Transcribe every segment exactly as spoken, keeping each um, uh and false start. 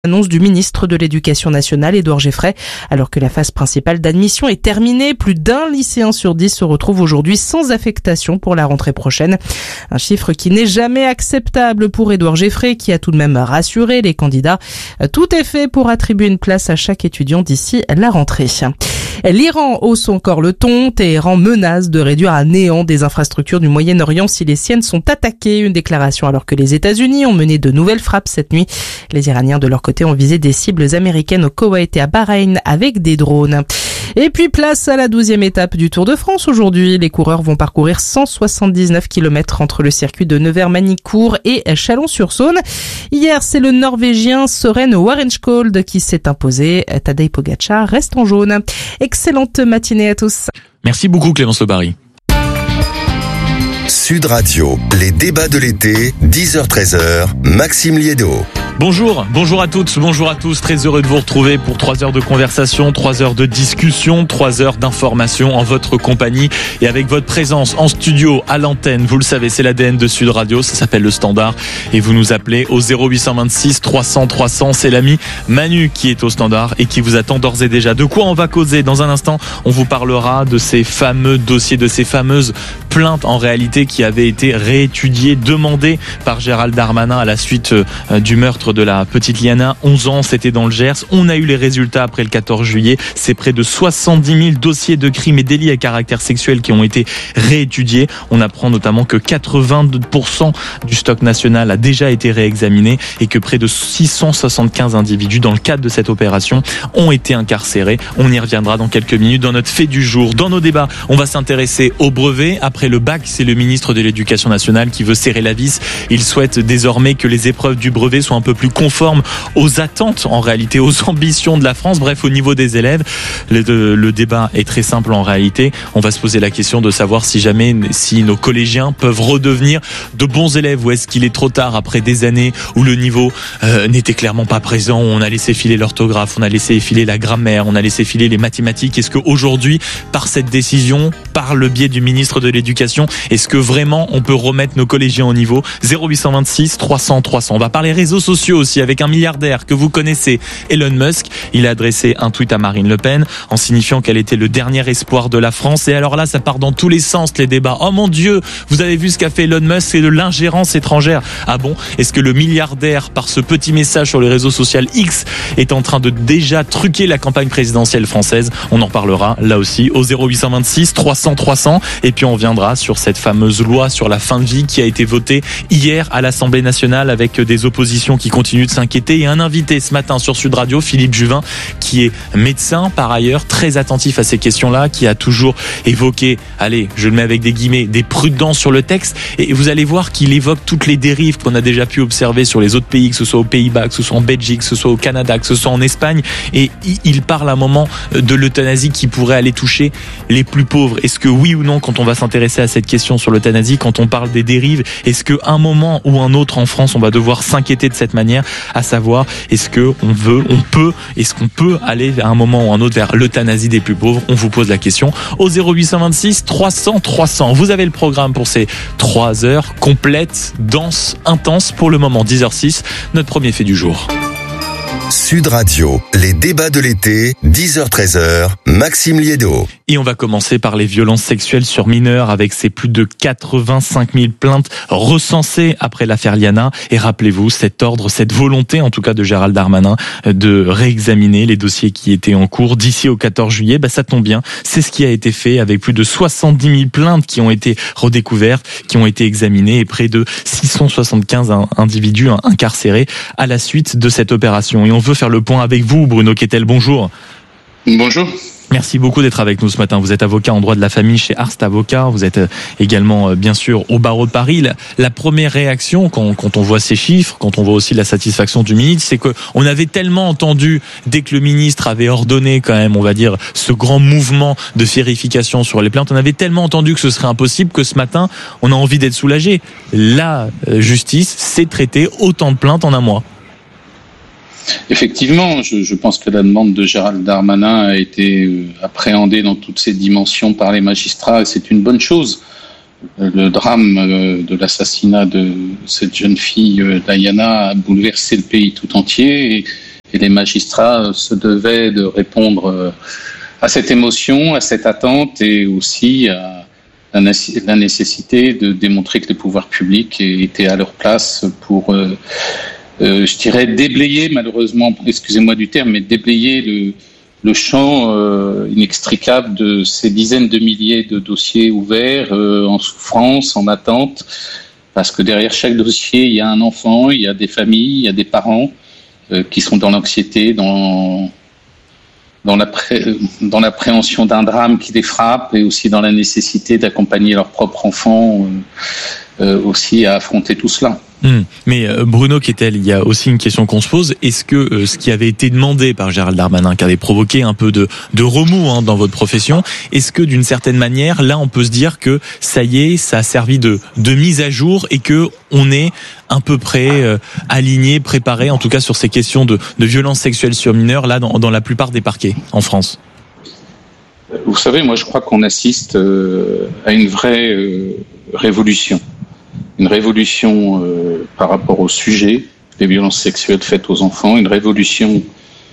Annonce du ministre de l'Éducation nationale, Édouard Geffray. Alors que la phase principale d'admission est terminée, plus d'un lycéen sur dix se retrouve aujourd'hui sans affectation pour la rentrée prochaine. Un chiffre qui n'est jamais acceptable pour Édouard Geffray, qui a tout de même rassuré les candidats. Tout est fait pour attribuer une place à chaque étudiant d'ici la rentrée. L'Iran hausse encore le ton. Téhéran menace de réduire à néant des infrastructures du Moyen-Orient si les siennes sont attaquées. Une déclaration alors que les États-Unis ont mené de nouvelles frappes cette nuit. Les Iraniens de leur côté ont visé des cibles américaines au Koweït et à Bahreïn avec des drones. Et puis place à la douzième étape du Tour de France aujourd'hui. Les coureurs vont parcourir cent soixante-dix-neuf kilomètres entre le circuit de Nevers-Manicourt et Chalon-sur-Saône. Hier, c'est le Norvégien Søren Wærenskjold qui s'est imposé. Tadej Pogačar reste en jaune. Excellente matinée à tous. Merci beaucoup Clémence Le Barry. Sud Radio, les débats de l'été, dix heures treize heures, Maxime Liédo. Bonjour, bonjour à toutes, bonjour à tous, très heureux de vous retrouver pour trois heures de conversation, trois heures de discussion, trois heures d'information en votre compagnie et avec votre présence en studio, à l'antenne. Vous le savez, c'est l'A D N de Sud Radio, ça s'appelle le Standard et vous nous appelez au zéro huit cent vingt-six trois cents trois cents. C'est l'ami Manu qui est au Standard et qui vous attend d'ores et déjà. De quoi on va causer? Dans un instant, on vous parlera de ces fameux dossiers, de ces fameuses plaintes en réalité qui avaient été réétudiées, demandées par Gérald Darmanin à la suite du meurtre de la petite Liana, onze ans, c'était dans le Gers. On a eu les résultats après le quatorze juillet. C'est près de soixante-dix mille dossiers de crimes et délits à caractère sexuel qui ont été réétudiés. On apprend notamment que quatre-vingt-deux pour cent du stock national a déjà été réexaminé et que près de six cent soixante-quinze individus dans le cadre de cette opération ont été incarcérés. On y reviendra dans quelques minutes dans notre fait du jour. Dans nos débats, on va s'intéresser au brevet. Après le bac, c'est le ministre de l'Éducation nationale qui veut serrer la vis. Il souhaite désormais que les épreuves du brevet soient un peu plus conformes aux attentes, en réalité, aux ambitions de la France. Bref, au niveau des élèves, le, le débat est très simple en réalité. On va se poser la question de savoir si jamais, si nos collégiens peuvent redevenir de bons élèves ou est-ce qu'il est trop tard après des années où le niveau euh, n'était clairement pas présent, où on a laissé filer l'orthographe, on a laissé filer la grammaire, on a laissé filer les mathématiques. Est-ce qu'aujourd'hui, par cette décision, par le biais du ministre de l'Éducation, est-ce que vraiment on peut remettre nos collégiens au niveau? Zéro huit cent vingt-six trois cents trois cents. On va parler réseaux sociaux aussi avec un milliardaire que vous connaissez, Elon Musk. Il a adressé un tweet à Marine Le Pen en signifiant qu'elle était le dernier espoir de la France. Et alors là, ça part dans tous les sens, les débats. Oh mon Dieu, vous avez vu ce qu'a fait Elon Musk, c'est de l'ingérence étrangère. Ah bon? Est-ce que le milliardaire, par ce petit message sur les réseaux sociaux X, est en train de déjà truquer la campagne présidentielle française? On en parlera là aussi au zéro huit cent vingt-six trois cents trois cents. Et puis on viendra sur cette fameuse loi sur la fin de vie qui a été votée hier à l'Assemblée nationale avec des oppositions qui continuent de s'inquiéter et un invité ce matin sur Sud Radio, Philippe Juvin, qui est médecin par ailleurs, très attentif à ces questions-là, qui a toujours évoqué, allez, je le mets avec des guillemets, des prudences sur le texte et vous allez voir qu'il évoque toutes les dérives qu'on a déjà pu observer sur les autres pays, que ce soit aux Pays-Bas, que ce soit en Belgique, que ce soit au Canada, que ce soit en Espagne et il parle à un moment de l'euthanasie qui pourrait aller toucher les plus pauvres. Est-ce que oui ou non, quand on va s'intéresser à cette question sur l'euthanasie, quand on parle des dérives, est-ce qu'à un moment ou un autre en France, on va devoir s'inquiéter de cette manière, à savoir, est-ce que on veut, on peut, est-ce qu'on peut aller à un moment ou un autre vers l'euthanasie des plus pauvres? On vous pose la question au zéro huit cent vingt-six trois cents trois cents. Vous avez le programme pour ces trois heures complètes, denses, intenses pour le moment. dix heures six, notre premier fait du jour. Sud Radio, les débats de l'été, dix heures treize heures, Maxime Liédo. Et on va commencer par les violences sexuelles sur mineurs avec ces plus de quatre-vingt-cinq mille plaintes recensées après l'affaire Liana. Et rappelez-vous, cet ordre, cette volonté en tout cas de Gérald Darmanin de réexaminer les dossiers qui étaient en cours d'ici au quatorze juillet, bah ça tombe bien, c'est ce qui a été fait avec plus de soixante-dix mille plaintes qui ont été redécouvertes, qui ont été examinées et près de six cent soixante-quinze individus incarcérés à la suite de cette opération. Et on veut faire le point avec vous, Bruno Kettel, bonjour. Bonjour. Merci beaucoup d'être avec nous ce matin. Vous êtes avocat en droit de la famille chez Arst Avocat. Vous êtes également, bien sûr, au barreau de Paris. La, la première réaction, quand, quand on voit ces chiffres, quand on voit aussi la satisfaction du ministre, c'est que on avait tellement entendu, dès que le ministre avait ordonné quand même, on va dire, ce grand mouvement de vérification sur les plaintes, on avait tellement entendu que ce serait impossible que ce matin, on a envie d'être soulagé. La justice s'est traitée autant de plaintes en un mois. Effectivement, je, je pense que la demande de Gérald Darmanin a été appréhendée dans toutes ses dimensions par les magistrats et c'est une bonne chose. Le drame de l'assassinat de cette jeune fille, Diana, a bouleversé le pays tout entier et Et les magistrats se devaient de répondre à cette émotion, à cette attente et aussi à la nécessité de démontrer que les pouvoirs publics étaient à leur place pour, euh, euh, je dirais, déblayer, malheureusement, excusez-moi du terme, mais déblayer le, le champ euh, inextricable de ces dizaines de milliers de dossiers ouverts, euh, en souffrance, en attente, parce que derrière chaque dossier, il y a un enfant, il y a des familles, il y a des parents euh, qui sont dans l'anxiété, dans... Dans, l'appré- dans l'appréhension d'un drame qui les frappe et aussi dans la nécessité d'accompagner leurs propres enfants euh, euh, aussi à affronter tout cela. Mmh. Mais euh, Bruno Kettel, il y a aussi une question qu'on se pose. Est-ce que euh, ce qui avait été demandé par Gérald Darmanin, qui avait provoqué un peu de, de remous hein, dans votre profession, est-ce que d'une certaine manière, là, on peut se dire que ça y est, ça a servi de, de mise à jour et que on est à peu près euh, aligné, préparé, en tout cas sur ces questions de, de violences sexuelles sur mineurs, là, dans, dans la plupart des parquets en France? Vous savez, moi, je crois qu'on assiste euh, à une vraie euh, révolution. Une révolution euh, par rapport au sujet des violences sexuelles faites aux enfants, une révolution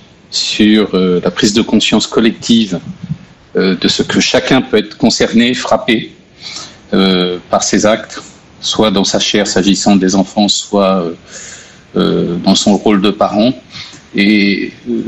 sur euh, la prise de conscience collective euh, de ce que chacun peut être concerné, frappé euh, par ces actes, soit dans sa chair s'agissant des enfants, soit euh, euh, dans son rôle de parent. Et euh,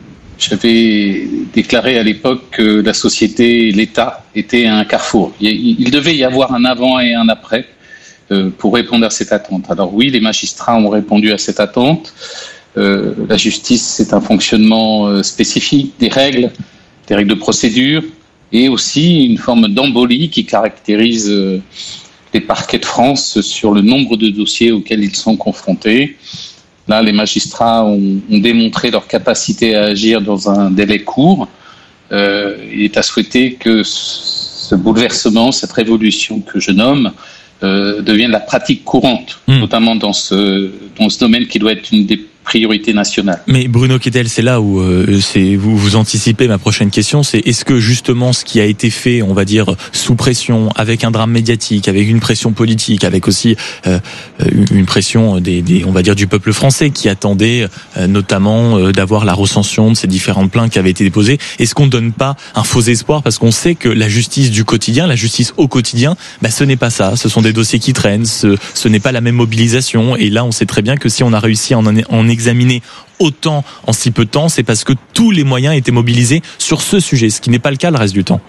j'avais déclaré à l'époque que la société, l'État, était à un carrefour. Il, il devait y avoir un avant et un après pour répondre à cette attente. Alors oui, les magistrats ont répondu à cette attente. Euh, la justice, c'est un fonctionnement euh, spécifique, des règles, des règles de procédure, et aussi une forme d'embolie qui caractérise euh, les parquets de France sur le nombre de dossiers auxquels ils sont confrontés. Là, les magistrats ont, ont démontré leur capacité à agir dans un délai court. Euh, il est à souhaiter que ce bouleversement, cette révolution que je nomme, Euh, devienne la pratique courante, mmh. notamment dans ce, dans ce domaine qui doit être une des priorités nationales. Mais Bruno Kettel, c'est là où euh, c'est, vous, vous anticipez ma prochaine question, c'est est-ce que justement ce qui a été fait, on va dire, sous pression, avec un drame médiatique, avec une pression politique, avec aussi euh, une pression des, des, on va dire, du peuple français qui attendait euh, notamment euh, d'avoir la recension de ces différentes plaintes qui avaient été déposées, est-ce qu'on ne donne pas un faux espoir parce qu'on sait que la justice du quotidien, la justice au quotidien, bah, ce n'est pas ça, ce sont des dossiers qui traînent, ce, ce n'est pas la même mobilisation, et là on sait très bien que si on a réussi à en, en examiner autant en si peu de temps, c'est parce que tous les moyens étaient mobilisés sur ce sujet, ce qui n'est pas le cas le reste du temps.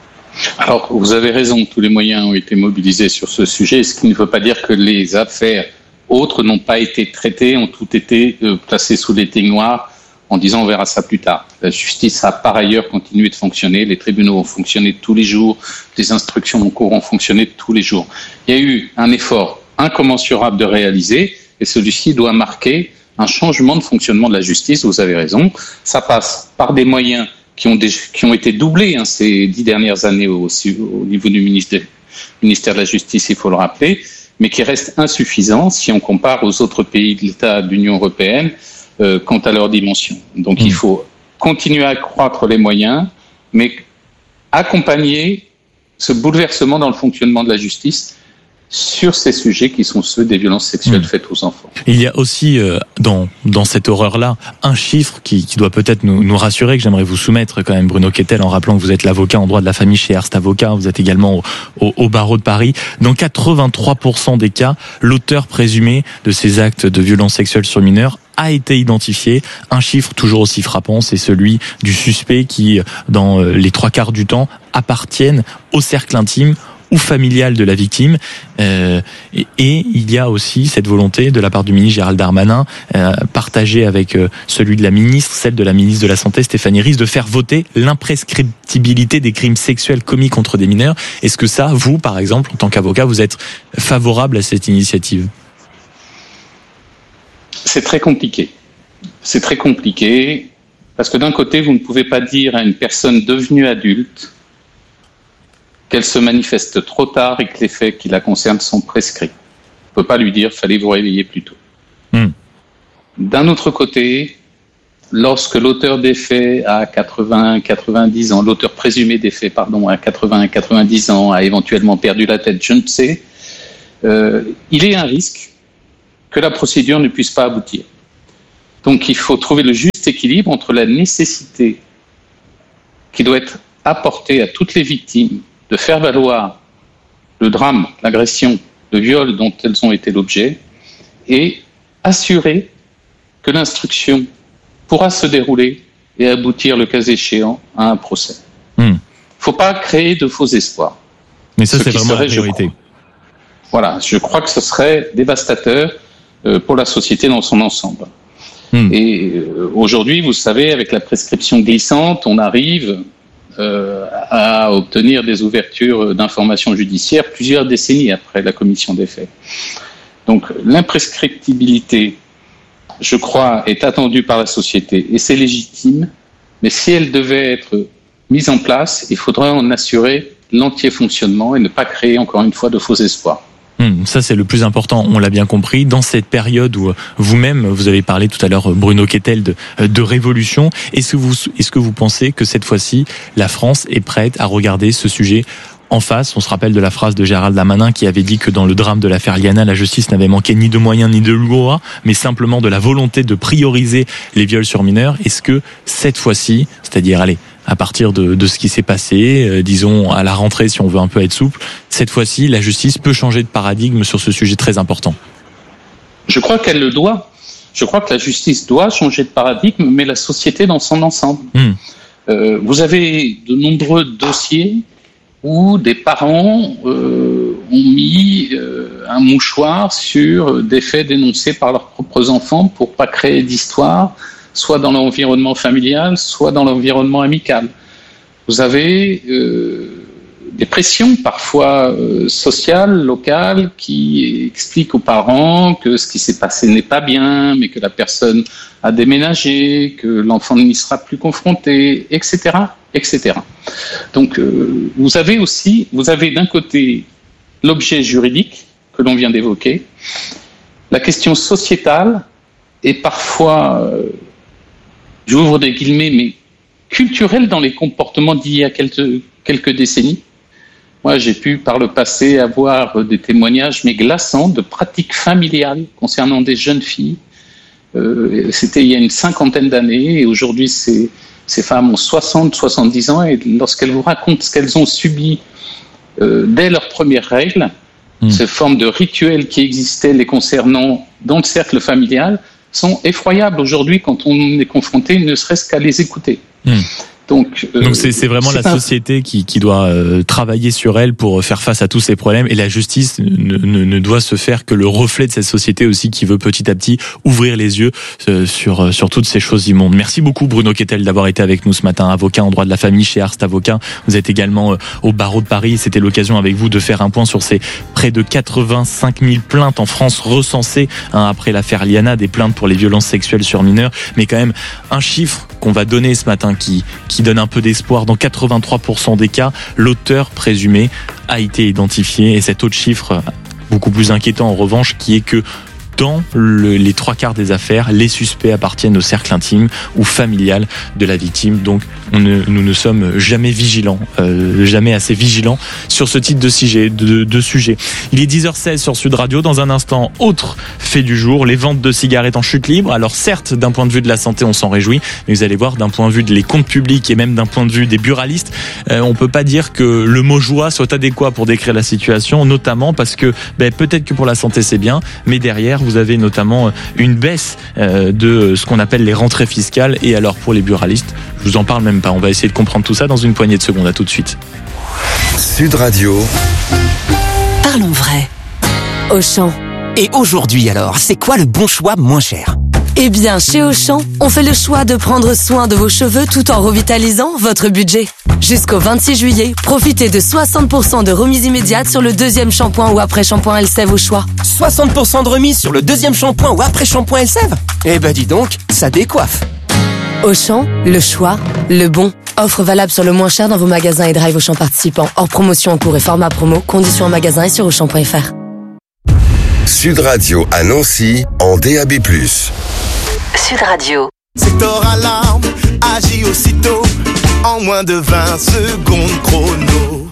Alors, vous avez raison, tous les moyens ont été mobilisés sur ce sujet, ce qui ne veut pas dire que les affaires autres n'ont pas été traitées, ont toutes été euh, placées sous l'éteignoir en disant on verra ça plus tard. La justice a par ailleurs continué de fonctionner, les tribunaux ont fonctionné tous les jours, les instructions en cours ont fonctionné tous les jours. Il y a eu un effort incommensurable de réaliser et celui-ci doit marquer un changement de fonctionnement de la justice, vous avez raison. Ça passe par des moyens qui ont, des, qui ont été doublés hein, ces dix dernières années au, au niveau du ministère, ministère de la Justice, il faut le rappeler, mais qui restent insuffisants si on compare aux autres pays de l'État de l'Union européenne euh, quant à leur dimension. Donc mmh. il faut continuer à accroître les moyens, mais accompagner ce bouleversement dans le fonctionnement de la justice sur ces sujets qui sont ceux des violences sexuelles mmh. faites aux enfants. Il y a aussi euh, dans dans cette horreur-là un chiffre qui, qui doit peut-être nous, nous rassurer, que j'aimerais vous soumettre quand même, Bruno Kettel, en rappelant que vous êtes l'avocat en droit de la famille chez Hearst Avocat, vous êtes également au, au, au barreau de Paris. Dans quatre-vingt-trois pour cent des cas, l'auteur présumé de ces actes de violences sexuelles sur mineurs a été identifié. Un chiffre toujours aussi frappant, c'est celui du suspect qui, dans les trois quarts du temps, appartiennent au cercle intime ou familial de la victime. Euh, et, et il y a aussi cette volonté de la part du ministre Gérald Darmanin, euh, partagée avec euh, celui de la ministre, celle de la ministre de la Santé, Stéphanie Ries, de faire voter l'imprescriptibilité des crimes sexuels commis contre des mineurs. Est-ce que ça, vous, par exemple, en tant qu'avocat, vous êtes favorable à cette initiative ? C'est très compliqué. C'est très compliqué parce que d'un côté, vous ne pouvez pas dire à une personne devenue adulte qu'elle se manifeste trop tard et que les faits qui la concernent sont prescrits. On ne peut pas lui dire « fallait vous réveiller plus tôt mmh. ». D'un autre côté, lorsque l'auteur des faits a quatre-vingts, quatre-vingt-dix ans, l'auteur présumé des faits, pardon, a quatre-vingts, quatre-vingt-dix ans, a éventuellement perdu la tête, je ne sais, euh, il est un risque que la procédure ne puisse pas aboutir. Donc il faut trouver le juste juste équilibre entre la nécessité qui doit être apportée à toutes les victimes de faire valoir le drame, l'agression, le viol dont elles ont été l'objet, et assurer que l'instruction pourra se dérouler et aboutir, le cas échéant, à un procès. Il hmm. ne faut pas créer de faux espoirs. Mais ça, ce c'est vraiment serait, la priorité. Je crois, voilà, je crois que ce serait dévastateur euh, pour la société dans son ensemble. Hmm. Et euh, aujourd'hui, vous savez, avec la prescription glissante, on arrive euh, à obtenir des ouvertures d'informations judiciaires plusieurs décennies après la commission des faits. Donc l'imprescriptibilité, je crois, est attendue par la société et c'est légitime, mais si elle devait être mise en place, il faudrait en assurer l'entier fonctionnement et ne pas créer encore une fois de faux espoirs. Hum, ça c'est le plus important, on l'a bien compris. Dans cette période où vous-même, vous avez parlé tout à l'heure, Bruno Kettel, de, de révolution, est-ce que vous, est-ce que vous pensez que cette fois-ci, la France est prête à regarder ce sujet en face? On se rappelle de la phrase de Gérald Darmanin qui avait dit que dans le drame de l'affaire Liana, la justice n'avait manqué ni de moyens ni de loi, mais simplement de la volonté de prioriser les viols sur mineurs. Est-ce que cette fois-ci, c'est-à-dire, allez, à partir de, de ce qui s'est passé, euh, disons à la rentrée si on veut un peu être souple, cette fois-ci, la justice peut changer de paradigme sur ce sujet très important? Je crois qu'elle le doit. Je crois que la justice doit changer de paradigme, mais la société dans son ensemble. Mmh. Euh, vous avez de nombreux dossiers où des parents euh, ont mis euh, un mouchoir sur des faits dénoncés par leurs propres enfants pour pas créer d'histoire, soit dans l'environnement familial, soit dans l'environnement amical. Vous avez euh, des pressions parfois euh, sociales, locales, qui expliquent aux parents que ce qui s'est passé n'est pas bien, mais que la personne a déménagé, que l'enfant n'y sera plus confronté, et cetera, et cetera. Donc, euh, vous avez aussi, vous avez d'un côté l'objet juridique que l'on vient d'évoquer, la question sociétale et parfois, euh, j'ouvre des guillemets, mais culturelle dans les comportements d'il y a quelques, quelques décennies. Moi, j'ai pu par le passé avoir des témoignages, mais glaçants, de pratiques familiales concernant des jeunes filles. Euh, c'était il y a une cinquantaine d'années et aujourd'hui, c'est Ces femmes ont soixante, soixante-dix ans et lorsqu'elles vous racontent ce qu'elles ont subi euh, dès leurs premières règles, mmh. ces formes de rituels qui existaient les concernant dans le cercle familial sont effroyables aujourd'hui quand on est confronté, ne serait-ce qu'à les écouter. Mmh. Donc, euh, Donc c'est, c'est vraiment c'est la un... société qui, qui doit euh, travailler sur elle pour faire face à tous ces problèmes et la justice ne, ne, ne doit se faire que le reflet de cette société aussi qui veut petit à petit ouvrir les yeux euh, sur, sur toutes ces choses immondes. Merci beaucoup Bruno Kettel d'avoir été avec nous ce matin, avocat en droit de la famille chez Arst Avocat. Vous êtes également euh, au barreau de Paris. C'était l'occasion avec vous de faire un point sur ces près de quatre-vingt-cinq mille plaintes en France recensées hein, après l'affaire Liana, des plaintes pour les violences sexuelles sur mineurs. Mais quand même un chiffre qu'on va donner ce matin qui, qui donne un peu d'espoir. Dans quatre-vingt-trois pour cent des cas, l'auteur présumé a été identifié. Et cet autre chiffre, beaucoup plus inquiétant en revanche, qui est que dans le, les trois quarts des affaires, les suspects appartiennent au cercle intime ou familial de la victime. Donc on ne, nous ne sommes jamais vigilants, euh, jamais assez vigilants sur ce type de sujet, de, de sujet. Il est dix heures seize sur Sud Radio. Dans un instant, autre fait du jour, les ventes de cigarettes en chute libre. Alors certes, d'un point de vue de la santé, on s'en réjouit, mais vous allez voir, d'un point de vue des comptes publics et même d'un point de vue des buralistes, euh, on peut pas dire que le mot joie soit adéquat pour décrire la situation, notamment parce que ben, peut-être que pour la santé c'est bien, mais derrière vous avez notamment une baisse euh, de ce qu'on appelle les rentrées fiscales. Et alors pour les buralistes, je vous en parle même pas. On va essayer de comprendre tout ça dans une poignée de secondes. À tout de suite. Sud Radio. Parlons vrai. Auchan. Et aujourd'hui alors, c'est quoi le bon choix moins cher ? Eh bien, chez Auchan, on fait le choix de prendre soin de vos cheveux tout en revitalisant votre budget. Jusqu'au vingt-six juillet, profitez de soixante pour cent de remise immédiate sur le deuxième shampoing ou après-shampoing Elseve au choix. soixante pour cent de remise sur le deuxième shampoing ou après-shampoing Elseve ? Eh ben dis donc, ça décoiffe. Auchan, le choix, le bon. Offre valable sur le moins cher dans vos magasins et drive Auchan participants. Hors promotion en cours et format promo. Conditions en magasin et sur auchan point f r. Sud Radio à Nancy en D A B plus. Sud Radio. Secteur alarme, agit aussitôt, en moins de vingt secondes chrono.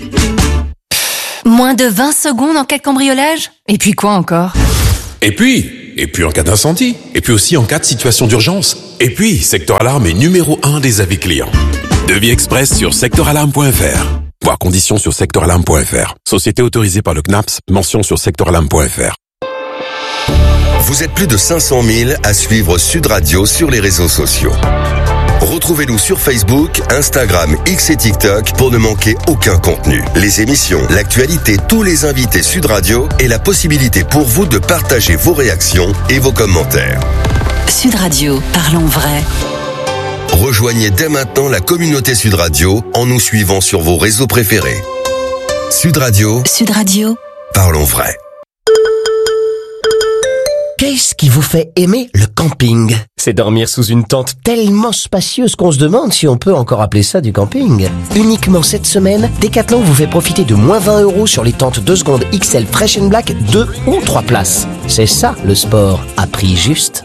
Moins de vingt secondes en cas de cambriolage ? Et puis quoi encore ? Et puis, et puis en cas d'incendie, et puis aussi en cas de situation d'urgence. Et puis, Sector Alarme est numéro un des avis clients. Devis express sur sector alarme point f r. Voir conditions sur sector alarme point f r. Société autorisée par le C N A P S, mention sur sector alarme point f r. Vous êtes plus de cinq cent mille à suivre Sud Radio sur les réseaux sociaux. Retrouvez-nous sur Facebook, Instagram, X et TikTok pour ne manquer aucun contenu. Les émissions, l'actualité, tous les invités Sud Radio et la possibilité pour vous de partager vos réactions et vos commentaires. Sud Radio, parlons vrai. Rejoignez dès maintenant la communauté Sud Radio en nous suivant sur vos réseaux préférés. Sud Radio. Sud Radio. Parlons vrai. Qu'est-ce qui vous fait aimer le camping? C'est dormir sous une tente tellement spacieuse qu'on se demande si on peut encore appeler ça du camping. Uniquement cette semaine, Decathlon vous fait profiter de moins vingt euros sur les tentes deux secondes X L Fresh and Black, deux ou trois places. C'est ça le sport à prix juste.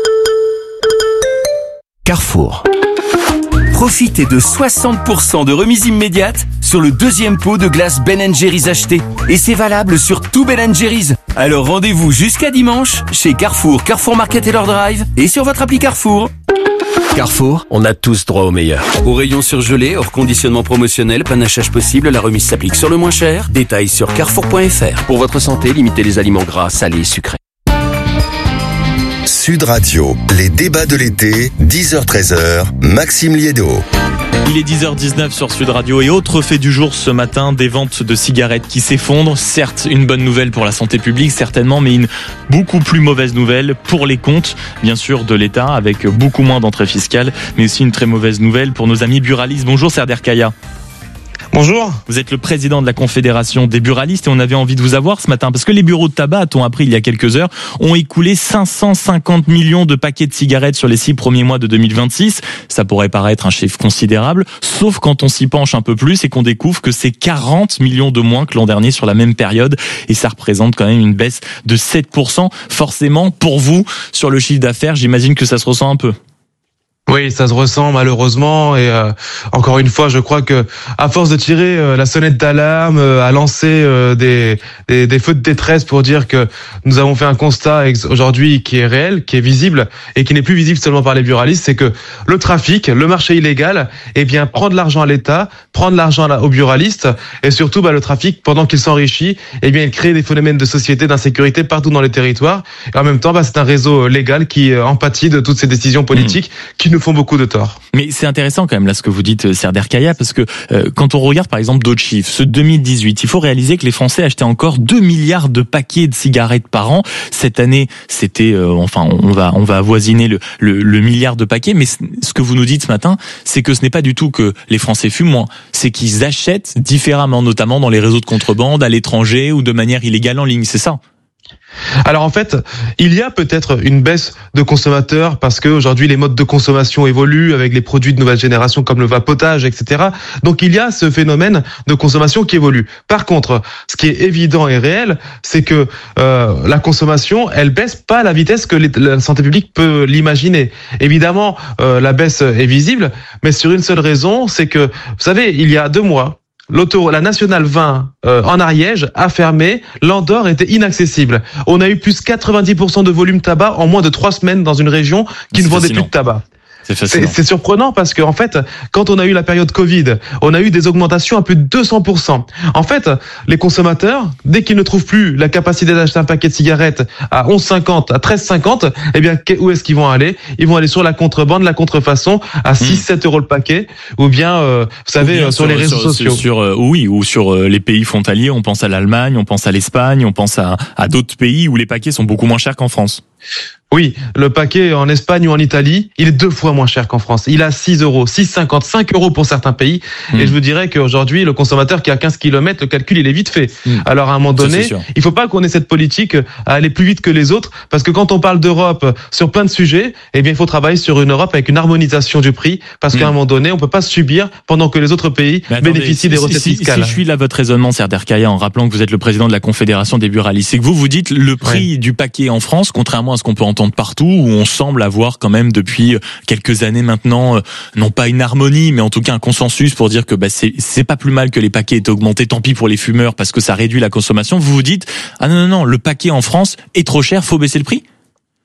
Carrefour. Profitez de soixante pour cent de remise immédiate sur le deuxième pot de glace Ben and Jerry's acheté. Et c'est valable sur tout Ben and Jerry's. Alors rendez-vous jusqu'à dimanche chez Carrefour, Carrefour Market et leur Drive et sur votre appli Carrefour. Carrefour, on a tous droit au meilleur. Au rayon surgelé, hors conditionnement promotionnel, panachage possible, la remise s'applique sur le moins cher. Détails sur carrefour point f r. Pour votre santé, limitez les aliments gras, salés et sucrés. Sud Radio, les débats de l'été, dix heures treize heures, Maxime Liédo. Il est dix heures dix-neuf sur Sud Radio et autre fait du jour ce matin, des ventes de cigarettes qui s'effondrent. Certes, une bonne nouvelle pour la santé publique, certainement, mais une beaucoup plus mauvaise nouvelle pour les comptes, bien sûr, de l'État, avec beaucoup moins d'entrées fiscales, mais aussi une très mauvaise nouvelle pour nos amis buralistes. Bonjour Serder Kaya. Bonjour. Vous êtes le président de la Confédération des buralistes et on avait envie de vous avoir ce matin parce que les bureaux de tabac, a-t-on appris il y a quelques heures, ont écoulé cinq cent cinquante millions de paquets de cigarettes sur les six premiers mois de deux mille vingt-six. Ça pourrait paraître un chiffre considérable, sauf quand on s'y penche un peu plus et qu'on découvre que c'est quarante millions de moins que l'an dernier sur la même période et ça représente quand même une baisse de sept pour cent. Forcément, pour vous, sur le chiffre d'affaires, j'imagine que ça se ressent un peu. Oui, ça se ressent malheureusement et euh, encore une fois, je crois que à force de tirer euh, la sonnette d'alarme, euh, à lancer euh, des, des des feux de détresse pour dire que nous avons fait un constat ex- aujourd'hui qui est réel, qui est visible et qui n'est plus visible seulement par les buralistes, c'est que le trafic, le marché illégal, eh bien prend de l'argent à l'État, prend de l'argent aux buralistes et surtout bah, le trafic pendant qu'il s'enrichit, eh bien il crée des phénomènes de société, d'insécurité partout dans les territoires et en même temps bah, c'est un réseau légal qui euh, en pâtit de toutes ces décisions politiques mmh. qui nous font beaucoup de tort. Mais c'est intéressant quand même là ce que vous dites, Serder Kaya, parce que euh, quand on regarde par exemple d'autres chiffres, ce deux mille dix-huit, il faut réaliser que les Français achetaient encore deux milliards de paquets de cigarettes par an. Cette année, c'était, euh, enfin, on va on va avoisiner le, le le milliard de paquets. Mais ce que vous nous dites ce matin, c'est que ce n'est pas du tout que les Français fument moins, c'est qu'ils achètent différemment, notamment dans les réseaux de contrebande, à l'étranger ou de manière illégale en ligne. C'est ça? Alors en fait, il y a peut-être une baisse de consommateurs parce que aujourd'hui les modes de consommation évoluent avec les produits de nouvelle génération comme le vapotage, et cetera. Donc il y a ce phénomène de consommation qui évolue. Par contre, ce qui est évident et réel, c'est que euh, la consommation, elle baisse pas à la vitesse que les, la santé publique peut l'imaginer. Évidemment, euh, la baisse est visible, mais sur une seule raison, c'est que, vous savez, il y a deux mois, L'auto, la nationale vingt euh, en Ariège a fermé, l'Andorre était inaccessible. On a eu plus quatre-vingt-dix pour cent de volume tabac en moins de trois semaines dans une région qui ne vendait plus de tabac. C'est, c'est surprenant parce que en fait, quand on a eu la période Covid, on a eu des augmentations à plus de deux cents pour cent. En fait, les consommateurs, dès qu'ils ne trouvent plus la capacité d'acheter un paquet de cigarettes à onze cinquante, à treize cinquante, eh bien, où est-ce qu'ils vont aller? Ils vont aller sur la contrebande, la contrefaçon, à six sept euros le paquet, ou bien, euh, vous savez, sur, sur les réseaux sur, sociaux. Sur, sur euh, oui, ou sur euh, les pays frontaliers. On pense à l'Allemagne, on pense à l'Espagne, on pense à, à d'autres pays où les paquets sont beaucoup moins chers qu'en France. Oui, le paquet en Espagne ou en Italie, il est deux fois moins cher qu'en France. Il a six euros, six cinquante, cinq euros pour certains pays. Mmh. Et je vous dirais qu'aujourd'hui, le consommateur qui a quinze kilomètres, le calcul, il est vite fait. Mmh. Alors, à un moment donné, il faut pas qu'on ait cette politique à aller plus vite que les autres, parce que quand on parle d'Europe sur plein de sujets, eh bien, il faut travailler sur une Europe avec une harmonisation du prix, parce mmh. qu'à un moment donné, on peut pas subir pendant que les autres pays attendez, bénéficient si, des recettes si, fiscales. Si je suis là votre raisonnement, Serder Kaya, en rappelant que vous êtes le président de la Confédération des buralistes, c'est que vous vous dites le prix ouais. du paquet en France, contrairement à ce qu'on peut entendre partout, où on semble avoir quand même depuis quelques années maintenant, non pas une harmonie, mais en tout cas un consensus pour dire que bah, c'est, c'est pas plus mal que les paquets aient augmenté, tant pis pour les fumeurs parce que ça réduit la consommation. Vous vous dites, ah non, non, non, le paquet en France est trop cher, faut baisser le prix?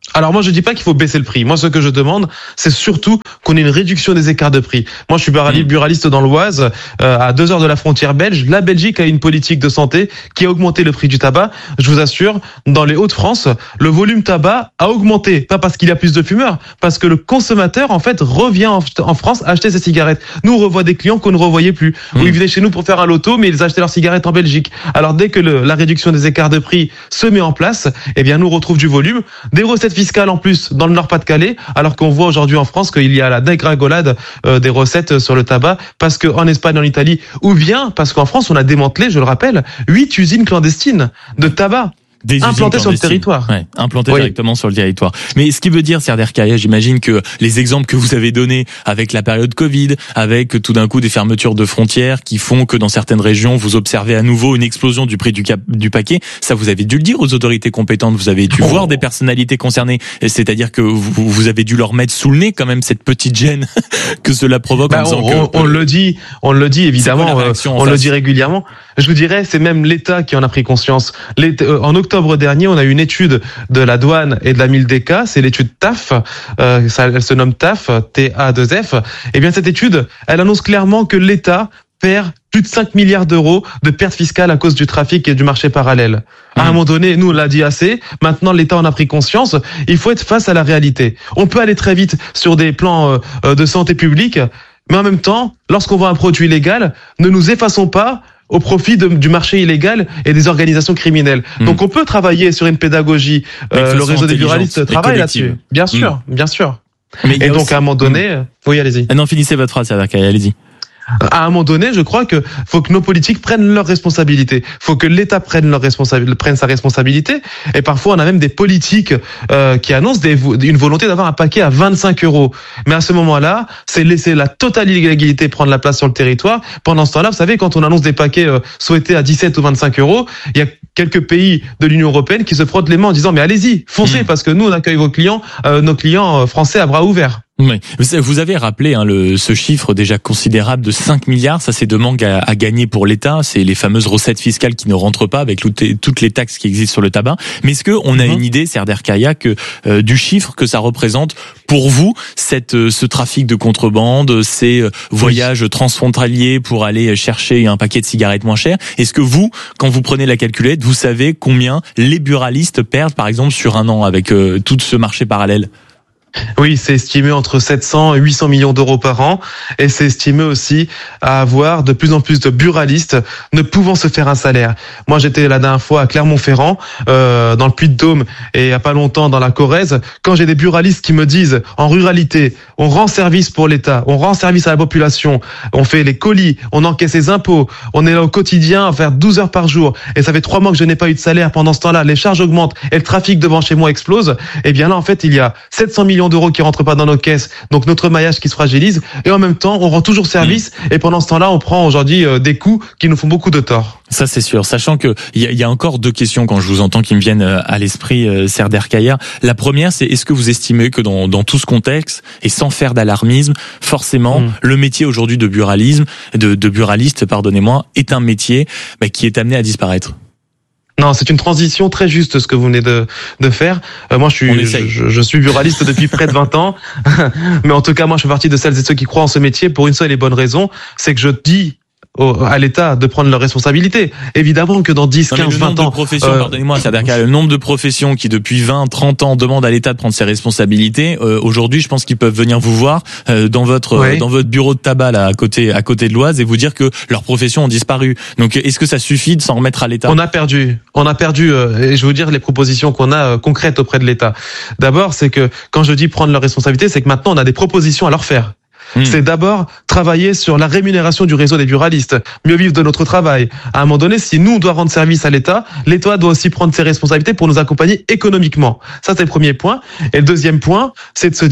Alors moi je dis pas qu'il faut baisser le prix. Moi ce que je demande, c'est surtout qu'on ait une réduction des écarts de prix. Moi je suis buraliste dans l'Oise, euh, à deux heures de la frontière belge. La Belgique a une politique de santé qui a augmenté le prix du tabac. Je vous assure, dans les Hauts-de-France, le volume tabac a augmenté. Pas parce qu'il y a plus de fumeurs, parce que le consommateur en fait revient en, en France acheter ses cigarettes. Nous on revoit des clients qu'on ne revoyait plus. Mmh. Où ils venaient chez nous pour faire un loto, mais ils achetaient leurs cigarettes en Belgique. Alors dès que le, la réduction des écarts de prix se met en place, eh bien nous on retrouve du volume, des recettes fiscales en plus dans le Nord-Pas-de-Calais, alors qu'on voit aujourd'hui en France qu'il y a la dégringolade euh, des recettes sur le tabac, parce qu'en Espagne, en Italie, ou bien parce qu'en France, on a démantelé, je le rappelle, huit usines clandestines de tabac. Des implantés sur le territoire. Ouais, implantés oui. directement sur le territoire. Mais ce qui veut dire, Serdar Kaya, j'imagine que les exemples que vous avez donnés avec la période Covid, avec tout d'un coup des fermetures de frontières qui font que dans certaines régions, vous observez à nouveau une explosion du prix du, cap- du paquet, ça vous avez dû le dire aux autorités compétentes, vous avez dû oh. voir des personnalités concernées, c'est-à-dire que vous, vous avez dû leur mettre sous le nez quand même cette petite gêne que cela provoque bah, en disant on, que... On le dit, on le dit évidemment, euh, on le dit régulièrement. Je vous dirais, c'est même l'État qui en a pris conscience. L'État, euh, en octobre dernier, on a eu une étude de la douane et de la Mildeca, c'est l'étude T A F, euh, ça, elle se nomme T A F, T A deux F. Et bien cette étude, elle annonce clairement que l'État perd plus de cinq milliards d'euros de pertes fiscales à cause du trafic et du marché parallèle. À un moment donné, nous on l'a dit assez, maintenant l'État en a pris conscience, il faut être face à la réalité. On peut aller très vite sur des plans euh, de santé publique, mais en même temps, lorsqu'on voit un produit illégal, ne nous effaçons pas au profit de, du marché illégal et des organisations criminelles. Mmh. Donc on peut travailler sur une pédagogie, euh, le réseau des buralistes travaille là-dessus. Bien sûr, mmh. bien sûr. Mais et donc aussi... à un moment donné, mmh. oui allez-y. Ah non, finissez votre phrase, Serdar Kaya, allez-y. À un moment donné, je crois que faut que nos politiques prennent leurs responsabilités. Faut que l'État prenne leur responsabilité, prenne sa responsabilité. Et parfois, on a même des politiques euh, qui annoncent des, une volonté d'avoir un paquet à vingt-cinq euros. Mais à ce moment-là, c'est laisser la totale illégalité prendre la place sur le territoire. Pendant ce temps-là, vous savez, quand on annonce des paquets euh, souhaités à dix-sept ou vingt-cinq euros, il y a quelques pays de l'Union européenne qui se frottent les mains en disant mais allez-y, foncez, mmh. parce que nous on accueille vos clients, euh, nos clients français à bras ouverts. Oui. Vous avez rappelé hein, le, ce chiffre déjà considérable de cinq milliards, ça c'est de manque à, à gagner pour l'État, c'est les fameuses recettes fiscales qui ne rentrent pas avec toutes les taxes qui existent sur le tabac. Mais est-ce qu'on a mmh. une idée, Serdar Kaya, que euh, du chiffre que ça représente pour vous, cette, euh, ce trafic de contrebande, ces euh, voyages oui. transfrontaliers pour aller chercher un paquet de cigarettes moins cher? Est-ce que vous, quand vous prenez la calculette, vous savez combien les buralistes perdent par exemple sur un an avec euh, tout ce marché parallèle? Oui, c'est estimé entre sept cents et huit cents millions d'euros par an, et c'est estimé aussi à avoir de plus en plus de buralistes ne pouvant se faire un salaire. Moi, j'étais la dernière fois à Clermont-Ferrand, euh, dans le Puy-de-Dôme, et il y a pas longtemps dans la Corrèze. Quand j'ai des buralistes qui me disent, en ruralité, on rend service pour l'État, on rend service à la population, on fait les colis, on encaisse les impôts, on est là au quotidien à faire douze heures par jour, et ça fait trois mois que je n'ai pas eu de salaire. Pendant ce temps-là, les charges augmentent et le trafic devant chez moi explose. Et bien là, en fait, il y a sept cents millions d'euros qui rentrent pas dans nos caisses, donc notre maillage qui se fragilise, et en même temps on rend toujours service, mmh. et pendant ce temps-là on prend aujourd'hui euh, des coups qui nous font beaucoup de tort. Ça c'est sûr, sachant que il y, y a encore deux questions quand je vous entends qui me viennent à l'esprit, euh, Serdar Kaya. La première, c'est est-ce que vous estimez que dans, dans tout ce contexte, et sans faire d'alarmisme, forcément mmh. le métier aujourd'hui de buralisme, de, de buraliste, pardonnez-moi, est un métier bah, qui est amené à disparaître? Non, c'est une transition très juste ce que vous venez de de faire. Euh, moi, je suis je, je suis buraliste depuis près de vingt ans, mais en tout cas, moi, je fais partie de celles et ceux qui croient en ce métier pour une seule et bonne raison, c'est que je dis au, à l'État de prendre leurs responsabilités. Évidemment que dans dix, quinze, vingt ans... De professions, euh, pardonnez-moi, c'est-à-dire le nombre de professions qui depuis vingt, trente ans demandent à l'État de prendre ses responsabilités, euh, aujourd'hui, je pense qu'ils peuvent venir vous voir euh, dans votre oui. euh, dans votre bureau de tabac là à côté à côté de l'Oise et vous dire que leurs professions ont disparu. Donc est-ce que ça suffit de s'en remettre à l'État? On a perdu. On a perdu euh, et je vais vous dire les propositions qu'on a euh, concrètes auprès de l'État. D'abord, c'est que quand je dis prendre leurs responsabilités, c'est que maintenant on a des propositions à leur faire. Mmh. C'est d'abord travailler sur la rémunération du réseau des buralistes, mieux vivre de notre travail. À un moment donné, si nous on doit rendre service à l'État, l'État doit aussi prendre ses responsabilités pour nous accompagner économiquement. Ça, c'est le premier point. Et le deuxième point, c'est de se dire,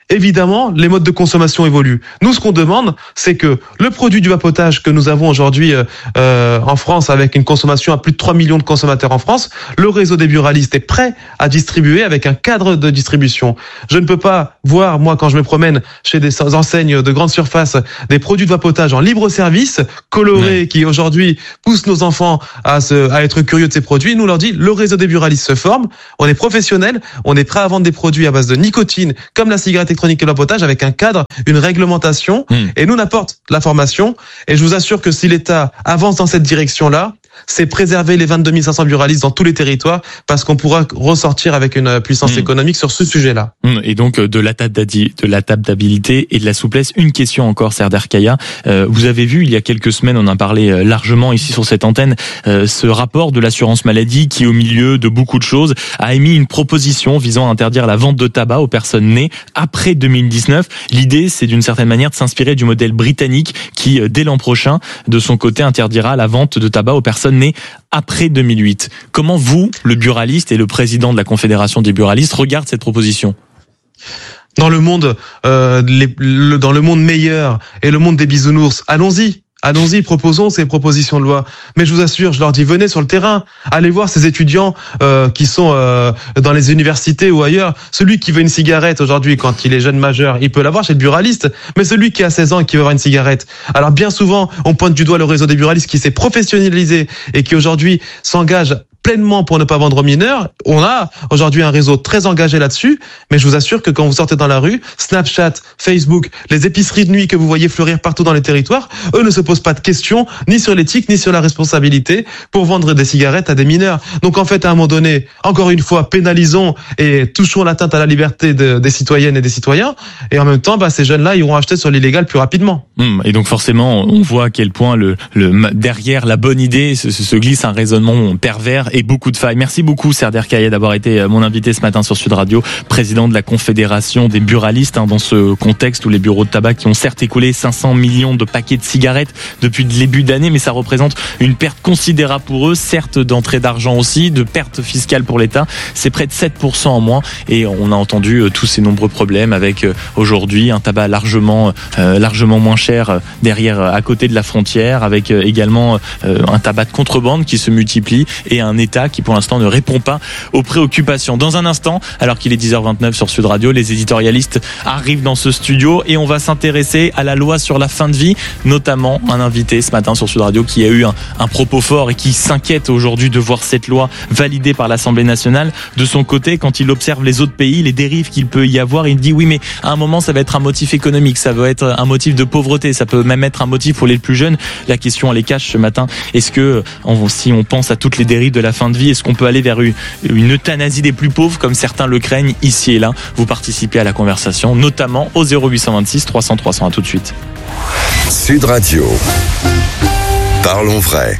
évidemment, les modes de consommation évoluent. Nous, ce qu'on demande, c'est que le produit du vapotage que nous avons aujourd'hui euh, en France, avec une consommation à plus de trois millions de consommateurs en France, le réseau des buralistes est prêt à distribuer avec un cadre de distribution. Je ne peux pas voir, moi, quand je me promène chez des enseignes de grande surface, des produits de vapotage en libre service, colorés, ouais. qui aujourd'hui poussent nos enfants à, se, à être curieux de ces produits. Nous leur dit, le réseau des buralistes se forme, on est professionnel, on est prêt à vendre des produits à base de nicotine, comme la cigarette électronique et le vapotage, avec un cadre, une réglementation, mmh. et nous on apporte la formation, et je vous assure que si l'État avance dans cette direction-là, c'est préserver les vingt-deux mille cinq cents buralistes dans tous les territoires, parce qu'on pourra ressortir avec une puissance mmh. économique sur ce sujet-là. Mmh. Et donc de l'adaptabilité et de la souplesse. Une question encore, Serdar Kaya. Euh, vous avez vu il y a quelques semaines, on en a parlé largement ici sur cette antenne, euh, ce rapport de l'assurance maladie qui, au milieu de beaucoup de choses, a émis une proposition visant à interdire la vente de tabac aux personnes nées après deux mille dix-neuf. L'idée, c'est d'une certaine manière de s'inspirer du modèle britannique qui, dès l'an prochain, de son côté, interdira la vente de tabac aux personnes nées après deux mille huit. Comment vous, le buraliste et le président de la Confédération des buralistes, regardez cette proposition ? Dans le monde, euh, les, le, dans le monde meilleur et le monde des bisounours, allons-y. Allons-y, proposons ces propositions de loi. Mais je vous assure, je leur dis, venez sur le terrain, allez voir ces étudiants euh, qui sont euh, dans les universités ou ailleurs. Celui qui veut une cigarette aujourd'hui, quand il est jeune majeur, il peut l'avoir chez le buraliste. Mais celui qui a seize ans et qui veut avoir une cigarette, alors bien souvent, on pointe du doigt le réseau des buralistes qui s'est professionnalisé et qui aujourd'hui s'engage pleinement pour ne pas vendre aux mineurs. On a aujourd'hui un réseau très engagé là-dessus, mais je vous assure que quand vous sortez dans la rue, Snapchat, Facebook, les épiceries de nuit que vous voyez fleurir partout dans les territoires, eux ne se posent pas de questions, ni sur l'éthique, ni sur la responsabilité pour vendre des cigarettes à des mineurs. Donc en fait, à un moment donné, encore une fois, pénalisons et touchons l'atteinte à la liberté de, des citoyennes et des citoyens, et en même temps, bah, ces jeunes-là iront acheter sur l'illégal plus rapidement. Mmh, et donc forcément, on voit à quel point le, le derrière la bonne idée se, se glisse un raisonnement pervers et beaucoup de failles. Merci beaucoup, Serdar Kaya, d'avoir été mon invité ce matin sur Sud Radio, président de la Confédération des buralistes, hein, dans ce contexte où les bureaux de tabac qui ont certes écoulé cinq cents millions de paquets de cigarettes depuis le début d'année, mais ça représente une perte considérable pour eux, certes d'entrée d'argent aussi, de perte fiscale pour l'État. C'est près de sept pour cent en moins, et on a entendu euh, tous ces nombreux problèmes avec euh, aujourd'hui un tabac largement, euh, largement moins cher euh, derrière, euh, à côté de la frontière, avec euh, également euh, un tabac de contrebande qui se multiplie et un État qui pour l'instant ne répond pas aux préoccupations. Dans un instant, alors qu'il est dix heures vingt-neuf sur Sud Radio, les éditorialistes arrivent dans ce studio et on va s'intéresser à la loi sur la fin de vie, notamment un invité ce matin sur Sud Radio qui a eu un, un propos fort et qui s'inquiète aujourd'hui de voir cette loi validée par l'Assemblée nationale. De son côté, quand il observe les autres pays, les dérives qu'il peut y avoir, il dit oui, mais à un moment ça va être un motif économique, ça va être un motif de pauvreté, ça peut même être un motif pour les plus jeunes. La question elle est cache ce matin. Est-ce que si on pense à toutes les dérives de la fin de vie, est-ce qu'on peut aller vers une, une euthanasie des plus pauvres comme certains le craignent ici et là? Vous participez à la conversation, notamment au zéro huit cent vingt-six trois cents trois cents. À tout de suite. Sud Radio. Parlons vrai.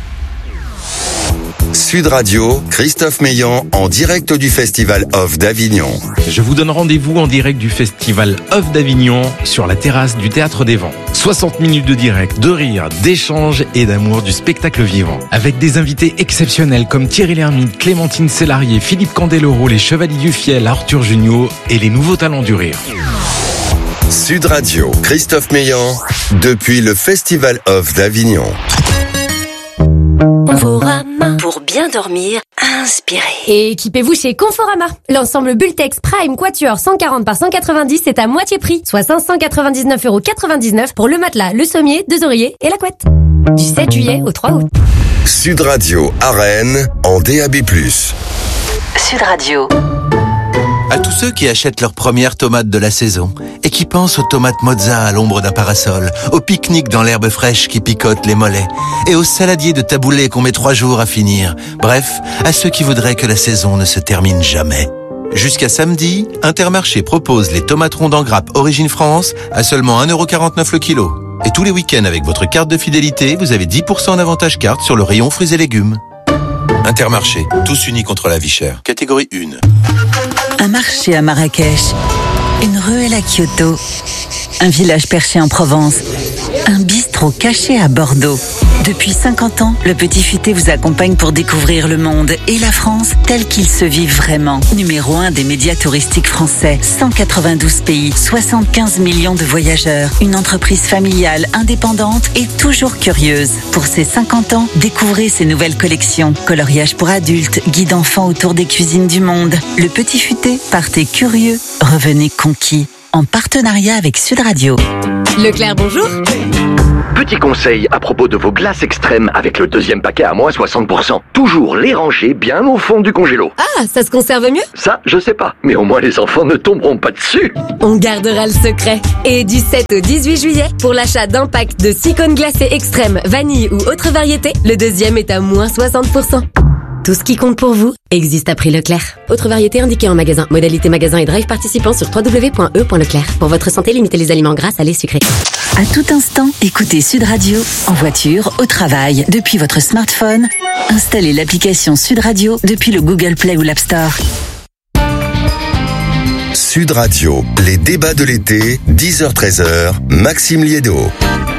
Sud Radio, Christophe Meillan en direct du Festival Off d'Avignon. Je vous donne rendez-vous en direct du Festival Off d'Avignon sur la terrasse du Théâtre des Vents. soixante minutes de direct, de rire, d'échange et d'amour du spectacle vivant. Avec des invités exceptionnels comme Thierry Lhermitte, Clémentine Célarié, Philippe Candeloro, les Chevaliers du Fiel, Arthur Junio et les nouveaux talents du rire. Sud Radio, Christophe Meillan, depuis le Festival Off d'Avignon. Conforama. Pour bien dormir, inspirez. Et équipez-vous chez Conforama. L'ensemble Bultex Prime Quatuor cent quarante par cent quatre-vingt-dix est à moitié prix, soit cinq cent quatre-vingt-dix-neuf euros quatre-vingt-dix-neuf pour le matelas, le sommier, deux oreillers et la couette. Du sept juillet au trois août. Sud Radio à Rennes en D A B plus. Sud Radio. À tous ceux qui achètent leurs premières tomates de la saison et qui pensent aux tomates mozza à l'ombre d'un parasol, au pique-nique dans l'herbe fraîche qui picote les mollets et aux saladiers de taboulé qu'on met trois jours à finir. Bref, à ceux qui voudraient que la saison ne se termine jamais. Jusqu'à samedi, Intermarché propose les tomates rondes en grappe Origine France à seulement un euro quarante-neuf le kilo. Et tous les week-ends avec votre carte de fidélité, vous avez dix pour cent d'avantage carte sur le rayon fruits et légumes. Intermarché, tous unis contre la vie chère. Catégorie un. Un marché à Marrakech, une ruelle à Kyoto, un village perché en Provence, un bistrot caché à Bordeaux. Depuis cinquante ans, le Petit Futé vous accompagne pour découvrir le monde et la France tel qu'il se vit vraiment. Numéro un des médias touristiques français, cent quatre-vingt-douze pays, soixante-quinze millions de voyageurs, une entreprise familiale, indépendante et toujours curieuse. Pour ses cinquante ans, découvrez ses nouvelles collections. Coloriage pour adultes, guide enfants autour des cuisines du monde. Le Petit Futé, partez curieux, revenez conquis. En partenariat avec Sud Radio. Leclerc, bonjour. Petit conseil à propos de vos glaces extrêmes avec le deuxième paquet à moins soixante pour cent. Toujours les ranger bien au fond du congélo. Ah, ça se conserve mieux ? Ça, je sais pas. Mais au moins les enfants ne tomberont pas dessus. On gardera le secret. Et du sept au dix-huit juillet, pour l'achat d'un pack de six cônes glacés extrêmes, vanille ou autre variété, le deuxième est à moins soixante pour cent. Tout ce qui compte pour vous existe à prix Leclerc. Autre variété indiquée en magasin. Modalité magasin et drive participant sur w w w point e point leclerc. Pour votre santé, limitez les aliments gras, salés, sucrés. À tout instant, écoutez Sud Radio, en voiture, au travail, depuis votre smartphone. Installez l'application Sud Radio depuis le Google Play ou l'App Store. Sud Radio, les débats de l'été, dix heures treize heures, Maxime Liédo.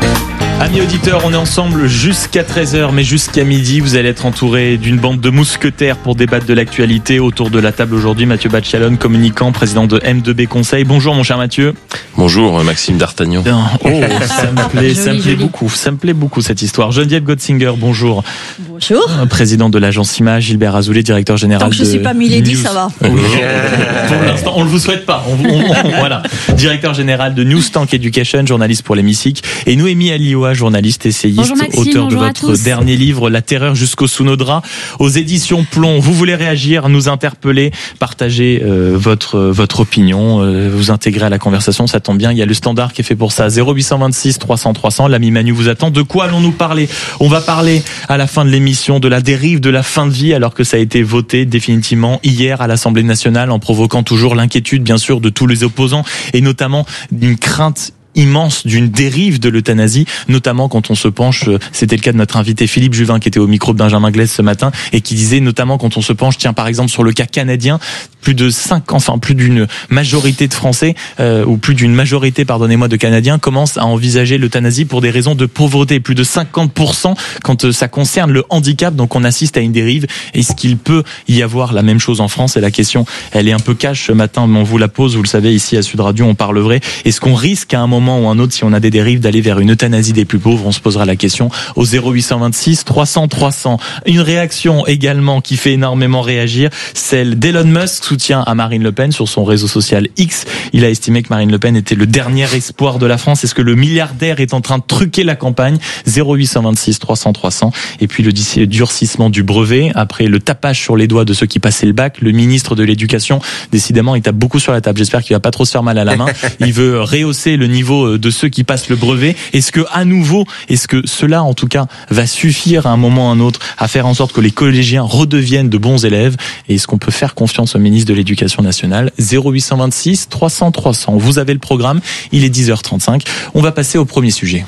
Amis auditeurs, on est ensemble jusqu'à treize heures, mais jusqu'à midi, vous allez être entouré d'une bande de mousquetaires pour débattre de l'actualité. Autour de la table aujourd'hui, Mathieu Batchalon, communicant, président de M deux B Conseil. Bonjour mon cher Mathieu. Bonjour Maxime D'Artagnan. Oh, ça me plaît, ça me plaît beaucoup, ça me plaît beaucoup cette histoire. Geneviève Gotzinger, bonjour. Bonjour. Président de l'agence Image, Gilbert Azoulay, directeur général Tant que je de suis pas Milady, News. ça va. Pour l'instant, on le vous souhaite pas. On, on, on, voilà. Directeur général de News Tank Education, journaliste pour l'hémicycle, et Noémie Alioua, journaliste essayiste, bonjour Maxime, auteur de votre dernier livre La terreur jusqu'au sous nos draps, aux éditions Plomb. Vous voulez réagir, nous interpeller, partager euh, votre votre opinion, euh, vous intégrer à la conversation, ça tombe bien. Il y a le standard qui est fait pour ça. zéro huit cent vingt-six trois cents trois cents. L'ami Manu vous attend. De quoi allons-nous parler ? On va parler à la fin de l'émission de la dérive de la fin de vie, alors que ça a été voté définitivement hier à l'Assemblée nationale, en provoquant toujours l'inquiétude, bien sûr, de tous les opposants, et notamment d'une crainte immense d'une dérive de l'euthanasie, notamment quand on se penche, c'était le cas de notre invité Philippe Juvin qui était au micro de Benjamin Glaise ce matin et qui disait notamment quand on se penche, tiens par exemple sur le cas canadien, plus de cinq, enfin plus d'une majorité de Français euh, ou plus d'une majorité, pardonnez-moi, de Canadiens commencent à envisager l'euthanasie pour des raisons de pauvreté, plus de cinquante pour cent quand ça concerne le handicap. Donc on assiste à une dérive. Est-ce qu'il peut y avoir la même chose en France ? Et la question, elle est un peu cash ce matin, mais on vous la pose, vous le savez, ici à Sud Radio, on parle vrai. Est-ce qu'on risque à un moment ou un autre, si on a des dérives, d'aller vers une euthanasie des plus pauvres? On se posera la question au zéro huit cent vingt-six trois cents trois cents. Une réaction également qui fait énormément réagir, celle d'Elon Musk, soutien à Marine Le Pen sur son réseau social X. Il a estimé que Marine Le Pen était le dernier espoir de la France. Est-ce que le milliardaire est en train de truquer la campagne? Zéro huit cent vingt-six trois cents trois cents. Et puis le durcissement du brevet, après le tapage sur les doigts de ceux qui passaient le bac, le ministre de l'Éducation, décidément, il tape beaucoup sur la table. J'espère qu'il va pas trop se faire mal à la main. Il veut rehausser le niveau de ceux qui passent le brevet. Est-ce que, à nouveau, est-ce que cela, en tout cas, va suffire à un moment ou à un autre à faire en sorte que les collégiens redeviennent de bons élèves? Et est-ce qu'on peut faire confiance au ministre de l'Éducation nationale? Zéro huit cent vingt-six trois cents trois cents. Vous avez le programme. Il est dix heures trente-cinq. On va passer au premier sujet.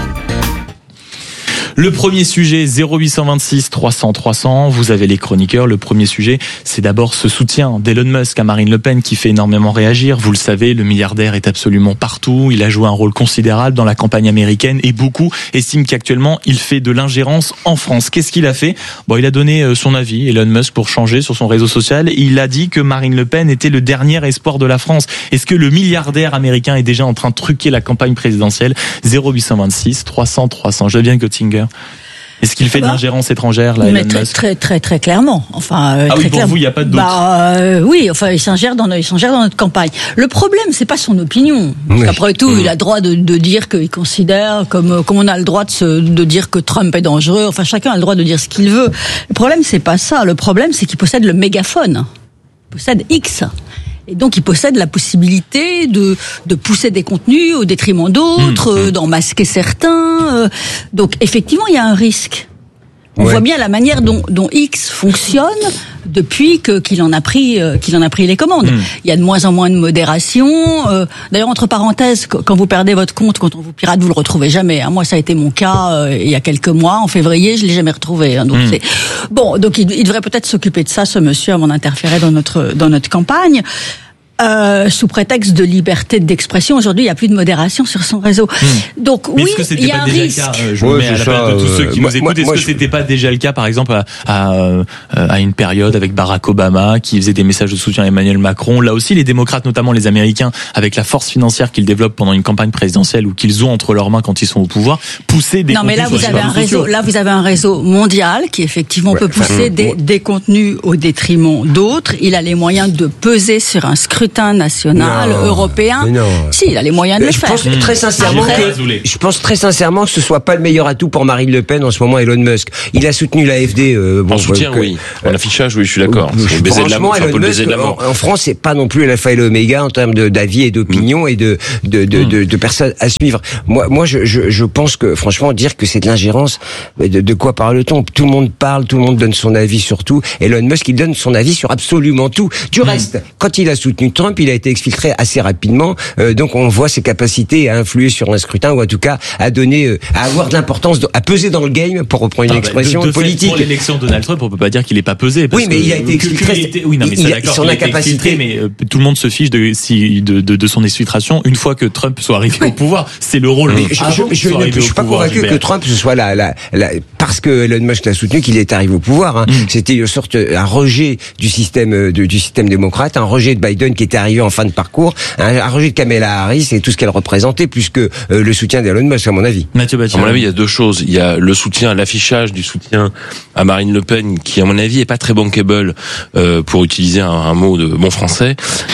Le premier sujet, zéro huit cent vingt-six trois cents trois cents, vous avez les chroniqueurs. Le premier sujet, c'est d'abord ce soutien d'Elon Musk à Marine Le Pen qui fait énormément réagir. Vous le savez, le milliardaire est absolument partout. Il a joué un rôle considérable dans la campagne américaine et beaucoup estiment qu'actuellement, il fait de l'ingérence en France. Qu'est-ce qu'il a fait? Bon, il a donné son avis, Elon Musk, pour changer sur son réseau social. Il a dit que Marine Le Pen était le dernier espoir de la France. Est-ce que le milliardaire américain est déjà en train de truquer la campagne présidentielle? Zéro huit cent vingt-six trois cents trois cents. Je viens Göttinger. Est-ce qu'il fait ah bah, de l'ingérence étrangère, là, mais Elon très, Musk? très, très, très clairement. Enfin, euh, ah très oui, pour clairement. vous, il n'y a pas de doute. Bah, euh, oui, enfin, il s'ingère dans, il s'ingère dans notre campagne. Le problème, c'est pas son opinion. Parce oui. qu'après tout, mmh. il a le droit de, de dire qu'il considère, comme, comme on a le droit de, se, de dire que Trump est dangereux. Enfin, chacun a le droit de dire ce qu'il veut. Le problème, c'est pas ça. Le problème, c'est qu'il possède le mégaphone. Il possède X. Et donc, il possède la possibilité de, de pousser des contenus au détriment d'autres, mmh. d'en masquer certains. Donc, effectivement, il y a un risque. On ouais. voit bien la manière dont, dont X fonctionne depuis que qu'il en a pris euh, qu'il en a pris les commandes. Mmh. Il y a de moins en moins de modération. Euh, d'ailleurs, entre parenthèses, quand vous perdez votre compte, quand on vous pirate, vous le retrouvez jamais. Hein. Moi, ça a été mon cas euh, il y a quelques mois. En février, je l'ai jamais retrouvé. Hein. Donc mmh. c'est bon. Donc il, il devrait peut-être s'occuper de ça, ce monsieur, avant d'interférer dans notre dans notre campagne. Euh, sous prétexte de liberté d'expression, aujourd'hui, il n'y a plus de modération sur son réseau. Mmh. Donc mais oui, il y a un risque. Cas, je me ouais, mets à la place de tous ceux qui euh, nous écoutent. Moi, est-ce moi, que je... c'était pas déjà le cas, par exemple, à, à, à une période avec Barack Obama, qui faisait des messages de soutien à Emmanuel Macron? Là aussi, les démocrates, notamment les Américains, avec la force financière qu'ils développent pendant une campagne présidentielle ou qu'ils ont entre leurs mains quand ils sont au pouvoir, poussaient des non, contenus. Non, mais là, vous avez un réseau. Là, vous avez un réseau mondial qui effectivement ouais, peut pousser mmh, des, ouais. des contenus au détriment d'autres. Il a les moyens de peser sur un scrutin national, non, européen. Si, il a les moyens de le je faire. Pense mmh. très sincèrement que, je pense très sincèrement que ce soit pas le meilleur atout pour Marine Le Pen en ce moment, Elon Musk. Il a soutenu l'A F D. Euh, bon, en soutien, que, oui. En affichage, oui, je suis d'accord. Euh, baiser de franchement, Elon Musk, de en, en France, c'est pas non plus l'alpha et l'oméga en termes de, d'avis et d'opinion mmh. et de de, de, mmh. de de personnes à suivre. Moi, moi, je, je, je pense que franchement, dire que c'est de l'ingérence, de, de quoi parle-t-on? Tout le monde parle, tout le monde donne son avis sur tout. Elon Musk, il donne son avis sur absolument tout. Du mmh. reste, quand il a soutenu Trump, il a été exfiltré assez rapidement. Euh, donc, on voit ses capacités à influer sur un scrutin ou en tout cas à donner, euh, à avoir de l'importance, à peser dans le game, pour reprendre une ah, expression de, de politique. Pour l'élection de Donald Trump, on peut pas dire qu'il n'est pas pesé. Parce oui, mais que, il a été exfiltré. Était, oui, non, mais il, c'est d'accord. Son il incapacité. Exfiltré, mais euh, tout le monde se fiche de, si, de, de, de son exfiltration une fois que Trump soit arrivé oui. au pouvoir. C'est le rôle. Mais je, je, je, je, je suis pas convaincu Gilbert. que Trump ce soit la, la, la, parce que Elon Musk l'a soutenu qu'il est arrivé au pouvoir. Hein. Mm. C'était une sorte, un rejet du système, de, du système démocrate, un rejet de Biden qui était arrivé en fin de parcours, un, un rejet de Kamala Harris et tout ce qu'elle représentait, plus que euh, le soutien d'Elon Musk, à mon avis. Mathieu Bastien. À mon avis, il y a deux choses. Il y a le soutien, l'affichage du soutien à Marine Le Pen, qui, à mon avis, est pas très bankable, euh, pour utiliser un, un mot de bon français.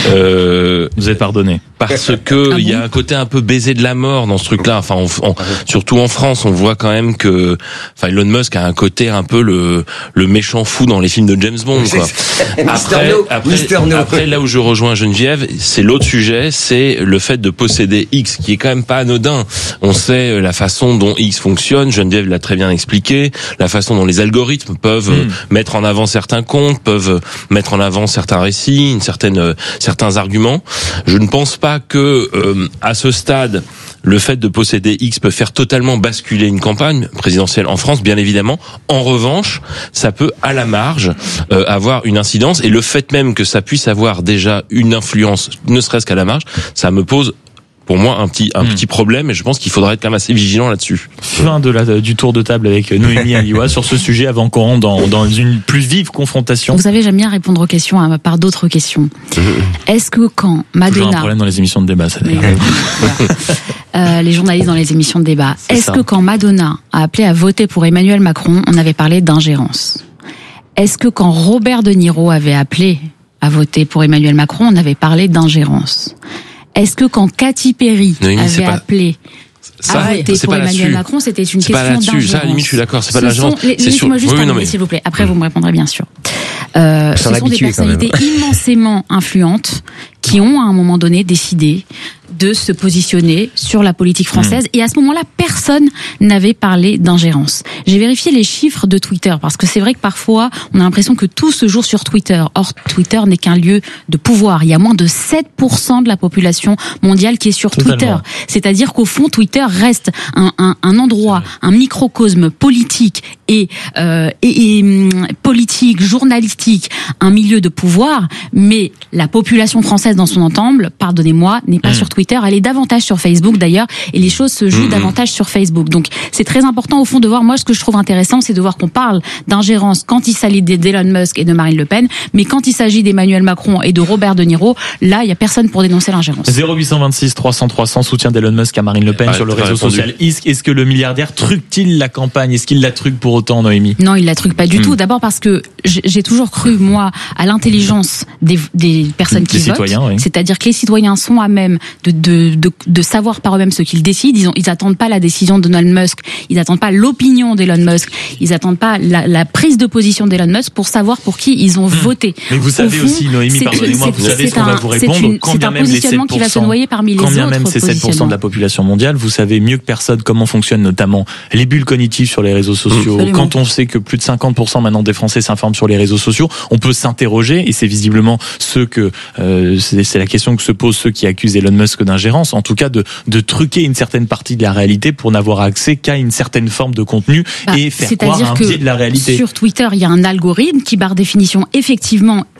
Euh, Vous êtes pardonné. Parce que ah il bon y a un côté un peu baiser de la mort dans ce truc-là. Enfin, on, on, surtout en France, on voit quand même que, enfin, Elon Musk a un côté un peu le le méchant fou dans les films de James Bond, quoi. Après, après, après, là où je rejoins Geneviève, c'est l'autre sujet, c'est le fait de posséder X, qui est quand même pas anodin. On sait la façon dont X fonctionne. Geneviève l'a très bien expliqué. La façon dont les algorithmes peuvent mmh. mettre en avant certains comptes, peuvent mettre en avant certains récits, une certaine certains arguments. Je ne pense pas que euh, à ce stade, le fait de posséder X peut faire totalement basculer une campagne présidentielle en France, bien évidemment. En revanche, ça peut à la marge euh, avoir une incidence, et le fait même que ça puisse avoir déjà une influence, ne serait-ce qu'à la marge, ça me pose pour moi un petit un mmh. petit problème, et je pense qu'il faudrait être quand même assez vigilant là-dessus. Fin de la du tour de table avec Noémie Aliwa sur ce sujet, avant qu'on rentre dans dans une plus vive confrontation. Vous savez, j'aime bien répondre aux questions à part d'autres questions. Mmh. Est-ce que quand Madonna, toujours un problème dans les émissions de débat, ça Mais, voilà. euh, les journalistes dans les émissions de débat, C'est est-ce ça. que quand Madonna a appelé à voter pour Emmanuel Macron, on avait parlé d'ingérence? Est-ce que quand Robert De Niro avait appelé à voter pour Emmanuel Macron, on avait parlé d'ingérence? Est-ce que quand Katy Perry non, avait pas... appelé ça, à voter pour Emmanuel là-dessus. Macron, c'était une c'est question d'ingérence? Ça, à la limite, je suis d'accord, c'est pas de l'ingérence. Laissez-moi juste terminer, oui, s'il vous plaît. Après, mmh. vous me répondrez bien sûr. Euh, ce sont des personnalités immensément influentes qui ont, à un moment donné, décidé de se positionner sur la politique française. Mmh. Et à ce moment-là, personne n'avait parlé d'ingérence. J'ai vérifié les chiffres de Twitter, parce que c'est vrai que parfois, on a l'impression que tout se joue sur Twitter. Or, Twitter n'est qu'un lieu de pouvoir. Il y a moins de sept pour cent de la population mondiale qui est sur Totalement. Twitter. C'est-à-dire qu'au fond, Twitter reste un, un, un endroit, un microcosme politique et, euh, et, et politique, journalistique, un milieu de pouvoir, mais la population française dans son ensemble, pardonnez-moi, n'est pas mmh. sur Twitter, elle est davantage sur Facebook d'ailleurs, et les choses se jouent mmh. davantage sur Facebook. Donc c'est très important au fond de voir, moi ce que je trouve intéressant, c'est de voir qu'on parle d'ingérence quand il s'agit d'Elon Musk et de Marine Le Pen, mais quand il s'agit d'Emmanuel Macron et de Robert De Niro, là il n'y a personne pour dénoncer l'ingérence. zéro huit cent vingt-six trois cents trois cents, soutien d'Elon Musk à Marine Le Pen ah, sur le réseau répondu. social. Est-ce que le milliardaire truque-t-il la campagne? Est-ce qu'il la truque pour autant, Noémie? Non, il la truque pas du mmh. tout. D'abord parce que j'ai toujours cru, moi, à l'intelligence des, des personnes qui votent. Oui. C'est-à-dire que les citoyens sont à même de, de, de, de savoir par eux-mêmes ce qu'ils décident. Ils, ont, ils attendent pas la décision de Donald Musk. Ils attendent pas l'opinion d'Elon Musk. Ils attendent pas la, la prise de position d'Elon Musk pour savoir pour qui ils ont mmh. voté. Mais vous savez fond, aussi, Noémie, pardonnez-moi, vous savez ce qu'on va vous répondre. Une, quand bien un même positionnement les sept pour cent, qui va se noyer parmi les quand autres bien même c'est sept pour cent de la population mondiale, vous savez mieux que personne comment fonctionnent notamment les bulles cognitives sur les réseaux sociaux. Absolument. Quand on sait que plus de cinquante pour cent maintenant des Français s'informent sur les réseaux sociaux, on peut s'interroger, et c'est visiblement ceux que euh, c'est, c'est la question que se posent ceux qui accusent Elon Musk d'ingérence, en tout cas de, de truquer une certaine partie de la réalité pour n'avoir accès qu'à une certaine forme de contenu bah, et faire croire à un biais de la réalité. Sur Twitter, il y a un algorithme qui, par définition, effectivement,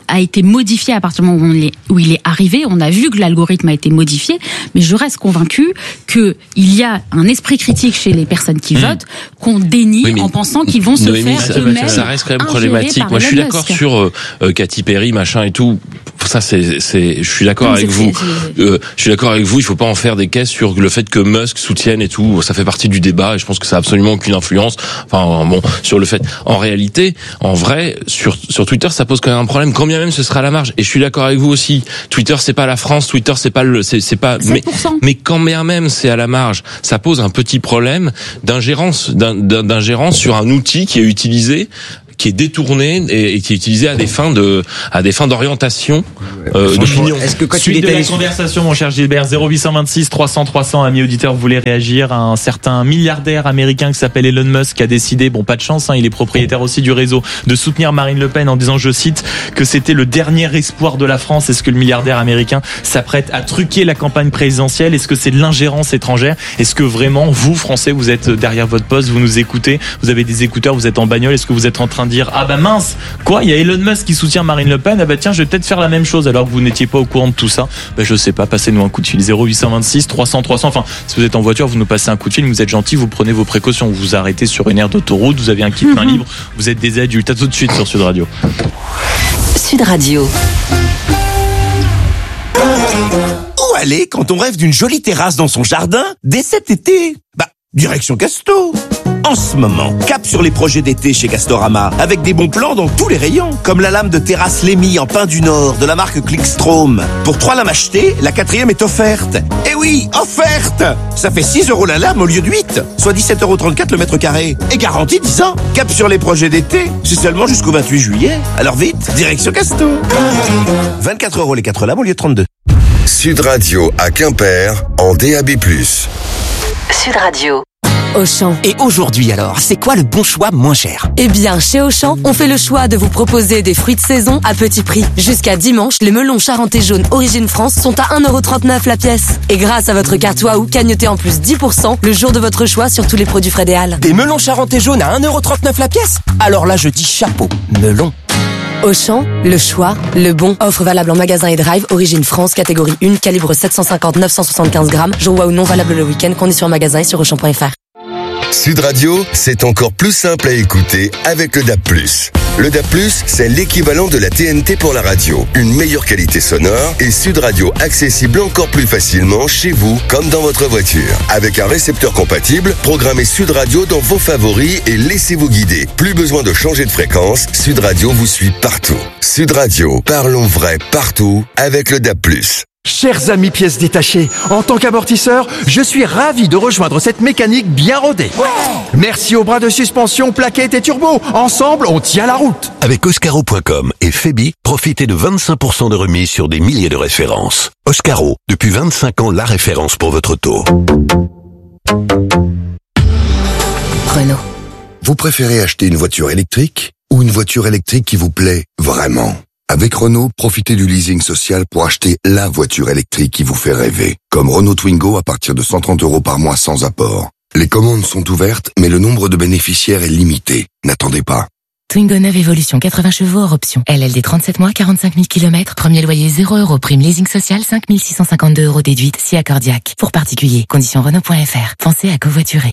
a été modifié à partir du moment où, on est, où il est arrivé. On a vu que l'algorithme a été modifié, mais je reste convaincue que il y a un esprit critique chez les personnes qui mmh. votent qu'on dénie oui, en pensant qu'ils vont se Noémie, faire ça, eux-mêmes. Ça reste quand même problématique. Moi, je suis d'accord sur euh, euh, Katy Perry, machin et tout. Ça, c'est, c'est, je suis d'accord non, avec vous. Euh, je suis d'accord avec vous. Il faut pas en faire des caisses sur le fait que Musk soutienne et tout. Ça fait partie du débat et je pense que ça a absolument aucune influence. Enfin, bon, sur le fait. En réalité, en vrai, sur sur Twitter, ça pose quand même un problème. Quand bien même ce sera à la marge. Et je suis d'accord avec vous aussi. Twitter, c'est pas la France. Twitter, c'est pas le, c'est, c'est pas. Mais, mais quand bien même c'est à la marge, ça pose un petit problème d'ingérence, d'ingérence sur un outil qui est utilisé, qui est détourné et, et qui est utilisé à des fins de à des fins d'orientation euh, d'opinion. Est-ce que quand Suite tu de la les... conversation, mon cher Gilbert, zéro huit cent vingt-six trois cents trois cents, amis auditeurs, vous voulez réagir à un certain milliardaire américain qui s'appelle Elon Musk qui a décidé, bon pas de chance, hein, il est propriétaire aussi du réseau, de soutenir Marine Le Pen en disant, je cite, que c'était le dernier espoir de la France. Est-ce que le milliardaire américain s'apprête à truquer la campagne présidentielle? Est-ce que c'est de l'ingérence étrangère? Est-ce que vraiment, vous, Français, vous êtes derrière votre poste, vous nous écoutez, vous avez des écouteurs, vous êtes en bagnole, est-ce que vous êtes en train de dire, ah bah mince, quoi, il y a Elon Musk qui soutient Marine Le Pen, ah bah tiens, je vais peut-être faire la même chose, alors que vous n'étiez pas au courant de tout ça? Bah je sais pas, passez-nous un coup de fil, zéro huit cent vingt-six trois cents trois cents, enfin, si vous êtes en voiture, vous nous passez un coup de fil, vous êtes gentil, vous prenez vos précautions, vous vous arrêtez sur une aire d'autoroute, vous avez un kit main libre, vous êtes des adultes, à tout de suite sur Sud Radio. Sud Radio. Où aller quand on rêve d'une jolie terrasse dans son jardin dès cet été? Bah, direction Casto. En ce moment, cap sur les projets d'été chez Castorama, avec des bons plans dans tous les rayons, comme la lame de terrasse Lémy en pin du Nord de la marque Clickstrom. Pour trois lames achetées, la quatrième est offerte. Eh oui, offerte! Ça fait six euros la lame au lieu de huit, soit dix-sept euros trente-quatre le mètre carré. Et garantie dix ans. Cap sur les projets d'été, c'est seulement jusqu'au vingt-huit juillet. Alors vite, direction Casto. vingt-quatre euros les quatre lames au lieu de trente-deux. Sud Radio à Quimper en D A B plus. Sud Radio. Auchan. Et aujourd'hui alors, c'est quoi le bon choix moins cher? Eh bien, chez Auchan, on fait le choix de vous proposer des fruits de saison à petit prix. Jusqu'à dimanche, les melons charentais jaunes Origine France sont à un euro trente-neuf la pièce. Et grâce à votre carte Waouh, cagnotez en plus dix pour cent le jour de votre choix sur tous les produits Fred et Halles. Des melons charentais jaunes à un euro trente-neuf la pièce? Alors là, je dis chapeau, melon. Auchan, le choix, le bon. Offre valable en magasin et drive, Origine France, catégorie un, calibre sept cent cinquante neuf cent soixante-quinze grammes. Jour Waouh non valable le week-end, conditions en magasin et sur auchan point f r. Sud Radio, c'est encore plus simple à écouter avec le D A B plus. Le D A B plus, c'est l'équivalent de la T N T pour la radio. Une meilleure qualité sonore et Sud Radio accessible encore plus facilement chez vous comme dans votre voiture. Avec un récepteur compatible, programmez Sud Radio dans vos favoris et laissez-vous guider. Plus besoin de changer de fréquence, Sud Radio vous suit partout. Sud Radio, parlons vrai partout avec le D A B plus. Chers amis pièces détachées, en tant qu'amortisseur, je suis ravi de rejoindre cette mécanique bien rodée. Ouais. Merci aux bras de suspension, plaquettes et turbo. Ensemble, on tient la route. Avec Oscaro point com et Febi, profitez de vingt-cinq pour cent de remise sur des milliers de références. Oscaro, depuis vingt-cinq ans, la référence pour votre auto. Renault. Vous préférez acheter une voiture électrique ou une voiture électrique qui vous plaît vraiment? Avec Renault, profitez du leasing social pour acheter la voiture électrique qui vous fait rêver. Comme Renault Twingo à partir de cent trente euros par mois sans apport. Les commandes sont ouvertes, mais le nombre de bénéficiaires est limité. N'attendez pas. Twingo neuf Evolution, quatre-vingts chevaux hors option. L L D trente-sept mois, quarante-cinq mille kilomètres. Premier loyer zéro euros. Prime leasing social cinq mille six cent cinquante-deux euros déduite si accordiaque. Pour particuliers. Conditions Renault point f r. Pensez à covoiturer.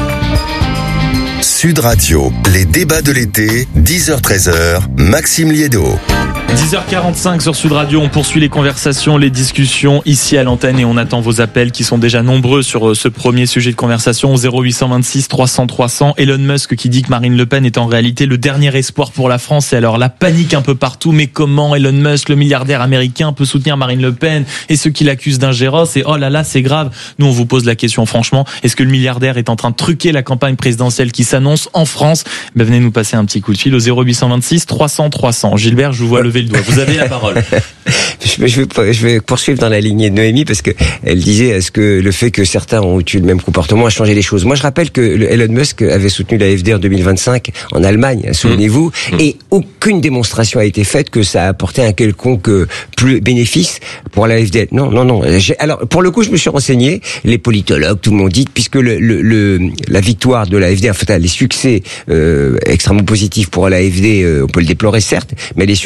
Sud Radio, les débats de l'été, dix heures treize heures, Maxime Liédo. dix heures quarante-cinq sur Sud Radio, on poursuit les conversations, les discussions ici à l'antenne et on attend vos appels qui sont déjà nombreux sur ce premier sujet de conversation. Zéro huit cent vingt-six trois cents trois cents. Elon Musk qui dit que Marine Le Pen est en réalité le dernier espoir pour la France. Et alors la panique un peu partout, mais comment Elon Musk, le milliardaire américain, peut soutenir Marine Le Pen et ceux qui l'accusent d'ingérence? Et oh là là, c'est grave. Nous on vous pose la question franchement, est-ce que le milliardaire est en train de truquer la campagne présidentielle qui s'annonce en France? Ben venez nous passer un petit coup de fil au zéro huit cent vingt-six trois cents trois cents. Gilbert, je vous vois lever le doigt. Vous avez la parole. je, vais, je, vais, je vais poursuivre dans la lignée de Noémie parce que elle disait est-ce que le fait que certains ont eu le même comportement a changé les choses. Moi, je rappelle que le Elon Musk avait soutenu la A F D en deux mille vingt-cinq en Allemagne, souvenez-vous, mmh. et aucune démonstration a été faite que ça a apporté un quelconque plus bénéfice pour la A F D. Non, non, non. J'ai, alors, pour le coup, je me suis renseigné. Les politologues, tout le monde dit, puisque le, le, le la victoire de la A F D, en fait, les succès euh, extrêmement positifs pour la A F D, euh, on peut le déplorer certes, mais les succès positifs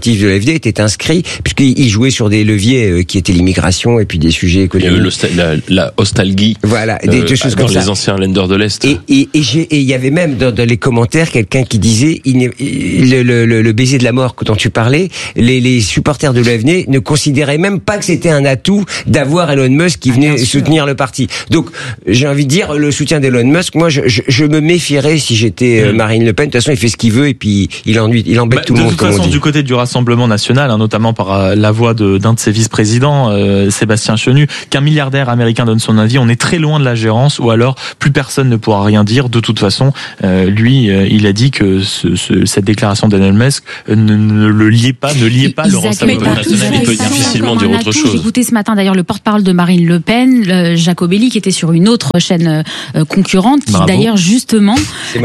dispositif de l'A F D était inscrit, puisqu'il jouait sur des leviers qui étaient l'immigration et puis des sujets économiques. Le, la, la nostalgie. Voilà, des, euh, des choses dans comme ça. les anciens lenders de l'Est. Et il et, et, et y avait même dans, dans les commentaires quelqu'un qui disait il le, le, le, le baiser de la mort dont tu parlais, les, les supporters de l'A F D ne considéraient même pas que c'était un atout d'avoir Elon Musk qui venait ah, soutenir le parti. Donc, j'ai envie de dire, le soutien d'Elon Musk, moi, je, je, je me méfierais si j'étais mmh. Marine Le Pen. De toute façon, il fait ce qu'il veut et puis il ennuie, il embête bah, tout le monde. De toute façon, du côté du Rassemblement national, hein, notamment par euh, la voix de, d'un de ses vice-présidents, euh, Sébastien Chenu, qu'un milliardaire américain donne son avis, on est très loin de la gérance, ou alors plus personne ne pourra rien dire. De toute façon, euh, lui, euh, il a dit que ce, ce, cette déclaration d'Elon Musk euh, ne, ne le liait pas, ne liait pas le Rassemblement national. Il peut difficilement dire autre chose. J'ai écouté ce matin d'ailleurs le porte-parole de Marine Le Pen, le Jacobelli, qui était sur une autre chaîne euh, concurrente, qui Bravo. d'ailleurs justement,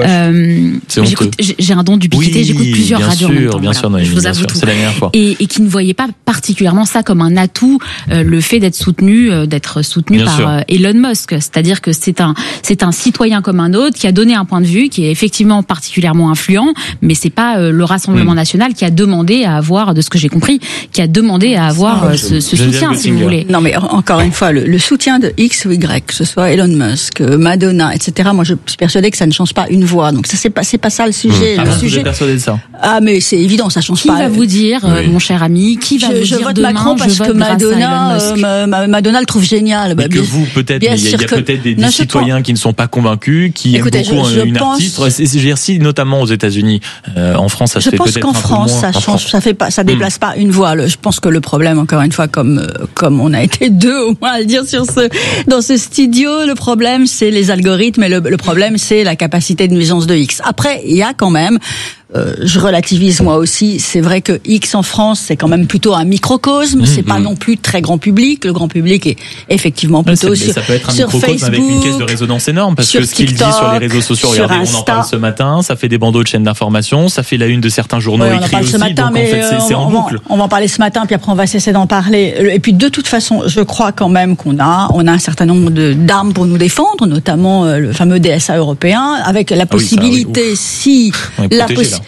euh, j'écoute, j'ai un don d'ubiquité, oui, j'écoute plusieurs radios en même temps. Bien voilà. sûr, non, je vous bien avoue sûr, tout. C'est la dernière fois. Et, et qui ne voyait pas particulièrement ça comme un atout, euh, le fait d'être soutenu, euh, d'être soutenu bien par euh, Elon Musk. C'est-à-dire que c'est un, c'est un citoyen comme un autre qui a donné un point de vue, qui est effectivement particulièrement influent, mais c'est pas euh, le Rassemblement mmh. national qui a demandé à avoir, de ce que j'ai compris, qui a demandé à avoir euh, ce, ce soutien, si vous voulez. Non, mais encore une fois, le, le soutien de X ou Y, que ce soit Elon Musk, Madonna, et cetera. Moi, je suis persuadée que ça ne change pas une voix. Donc ça, c'est pas, c'est pas ça le sujet. Mmh. Le ah, sujet. Vous êtes persuadé de ça? Ah, mais c'est évident, ça change qui pas. Qui va vous dire, oui. mon cher ami, qui va je, vous je dire vote demain, Macron parce je vote que Madonna, euh, Madonna le trouve génial. Bah, que vous, peut-être, mais il y a, y a peut-être des, des citoyens qui ne sont pas convaincus, qui Écoutez, aiment beaucoup je, je une pense... artiste. C'est, c'est, c'est, notamment aux États-Unis, euh, en France, ça se fait peut-être un peu moins. Je pense qu'en France, ça change, France. ça fait pas, ça déplace mmh. pas une voix. Je pense que le problème, encore une fois, comme comme on a été deux au moins à le dire sur ce dans ce studio, le problème c'est les algorithmes et le, le problème c'est la capacité de nuisance de X. Après, il y a quand même Euh, je relativise moi aussi. C'est vrai que X en France, c'est quand même plutôt un microcosme. Mmh, c'est pas mmh. non plus très grand public. Le grand public est effectivement plutôt ouais, sur, ça peut être un sur microcosme Facebook, avec une caisse de résonance énorme parce que ce qu'il dit sur les réseaux sociaux, regardez, Insta. On en parle ce matin, ça fait des bandeaux de chaînes d'information, ça fait la une de certains journaux ouais, écrits aussi. Ce matin, donc mais en fait, c'est, c'est en on boucle. Va, on va en parler ce matin, puis après on va cesser d'en parler. Et puis de toute façon, je crois quand même qu'on a, on a un certain nombre de d'armes pour nous défendre, notamment le fameux D S A européen, avec la possibilité, ah oui, si la possibilité.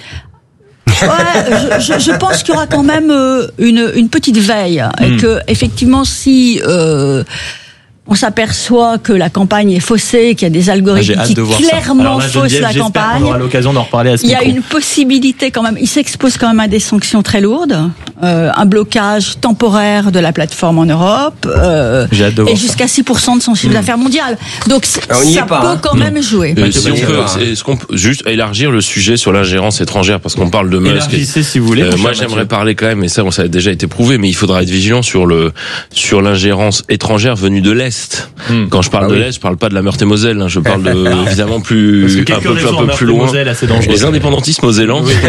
Ouais, je, je, je pense qu'il y aura quand même euh, une, une petite veille mmh. et que effectivement si euh, on s'aperçoit que la campagne est faussée, qu'il y a des algorithmes ah, qui clairement là, faussent la campagne. On aura l'occasion d'en reparler à ce Il y a une possibilité quand même. Il s'expose quand même à des sanctions très lourdes, euh, un blocage temporaire de la plateforme en Europe, euh, et jusqu'à six pour cent de son chiffre mmh. d'affaires mondial. Donc ça pas, peut hein. quand mmh. même jouer. Euh, si on peut, est-ce qu'on peut juste élargir le sujet sur l'ingérence étrangère parce qu'on parle de Musk. Élargissez si vous voulez. Euh, moi, j'aimerais parler quand même, et ça, ça a déjà été prouvé, mais il faudra être vigilant sur le sur l'ingérence étrangère venue de l'Est. Mmh. Quand je parle ah de oui. l'Est, je parle pas de la Meurthe-et-Moselle, hein, je parle de évidemment plus un peu, un peu plus loin. Les indépendantistes mosellans. Oui.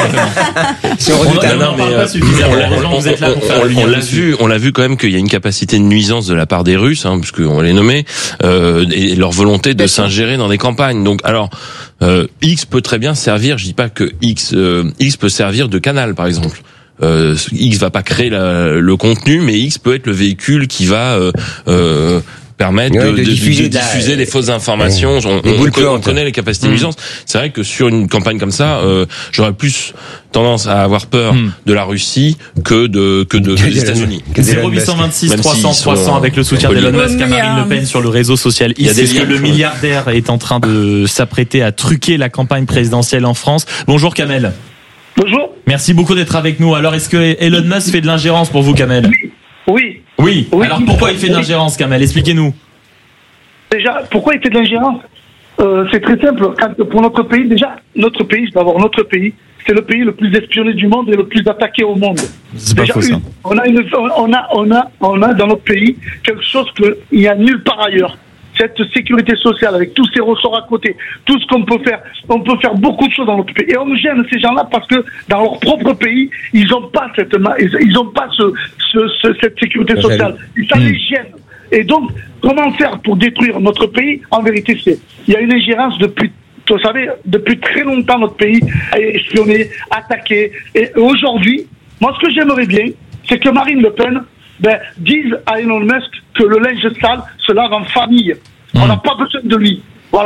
On l'a vu, on l'a vu quand même qu'il y a une capacité de nuisance de la part des Russes, hein, puisqu'on les nommait, euh, et leur volonté de s'ingérer dans des campagnes. Donc, alors, euh, X peut très bien servir. Je dis pas que X, euh, X peut servir de canal, par exemple. Euh, X va pas créer la, le contenu, mais X peut être le véhicule qui va euh, euh, permettre ouais, de, de, de diffuser, de, de diffuser des fausses informations. Ouais. On, on, on, on connaît les capacités mmh. nuisantes. C'est vrai que sur une campagne comme ça, euh, j'aurais plus tendance à avoir peur mmh. de la Russie que de que de, que des États-Unis. zéro huit cent vingt-six trois cents trois cents avec le soutien d'Elon Musk à Marine Le Pen sur le réseau social. Il y a des que le milliardaire est en train de s'apprêter à truquer la campagne présidentielle en France. Bonjour Kamel. Bonjour. Merci beaucoup d'être avec nous. Alors, est-ce que Elon Musk fait de l'ingérence pour vous, Kamel ? Oui. Oui. Oui. Alors, pourquoi il fait de l'ingérence, Kamel ? Expliquez-nous. Déjà, pourquoi il fait de l'ingérence ? euh, C'est très simple. Quand, pour notre pays, déjà, notre pays, d'abord notre pays, c'est le pays le plus espionné du monde et le plus attaqué au monde. C'est déjà, pas faux, une, ça. On a, une, on, a, on, a, on a dans notre pays quelque chose qu'il n'y a nulle part ailleurs. Cette sécurité sociale avec tous ces ressorts à côté, tout ce qu'on peut faire, on peut faire beaucoup de choses dans notre pays. Et on gêne ces gens-là parce que dans leur propre pays, ils n'ont pas cette, ils ont pas ce, ce, ce, cette sécurité sociale. Et ça les gêne. Et donc, comment faire pour détruire notre pays ? En vérité, c'est, il y a une ingérence depuis, vous savez, depuis très longtemps notre pays est espionné, attaqué. Et aujourd'hui, moi, ce que j'aimerais bien, c'est que Marine Le Pen ben, disent à Elon Musk que le linge sale se lave en famille. Mmh. On n'a pas besoin de lui. Voilà. Peut-être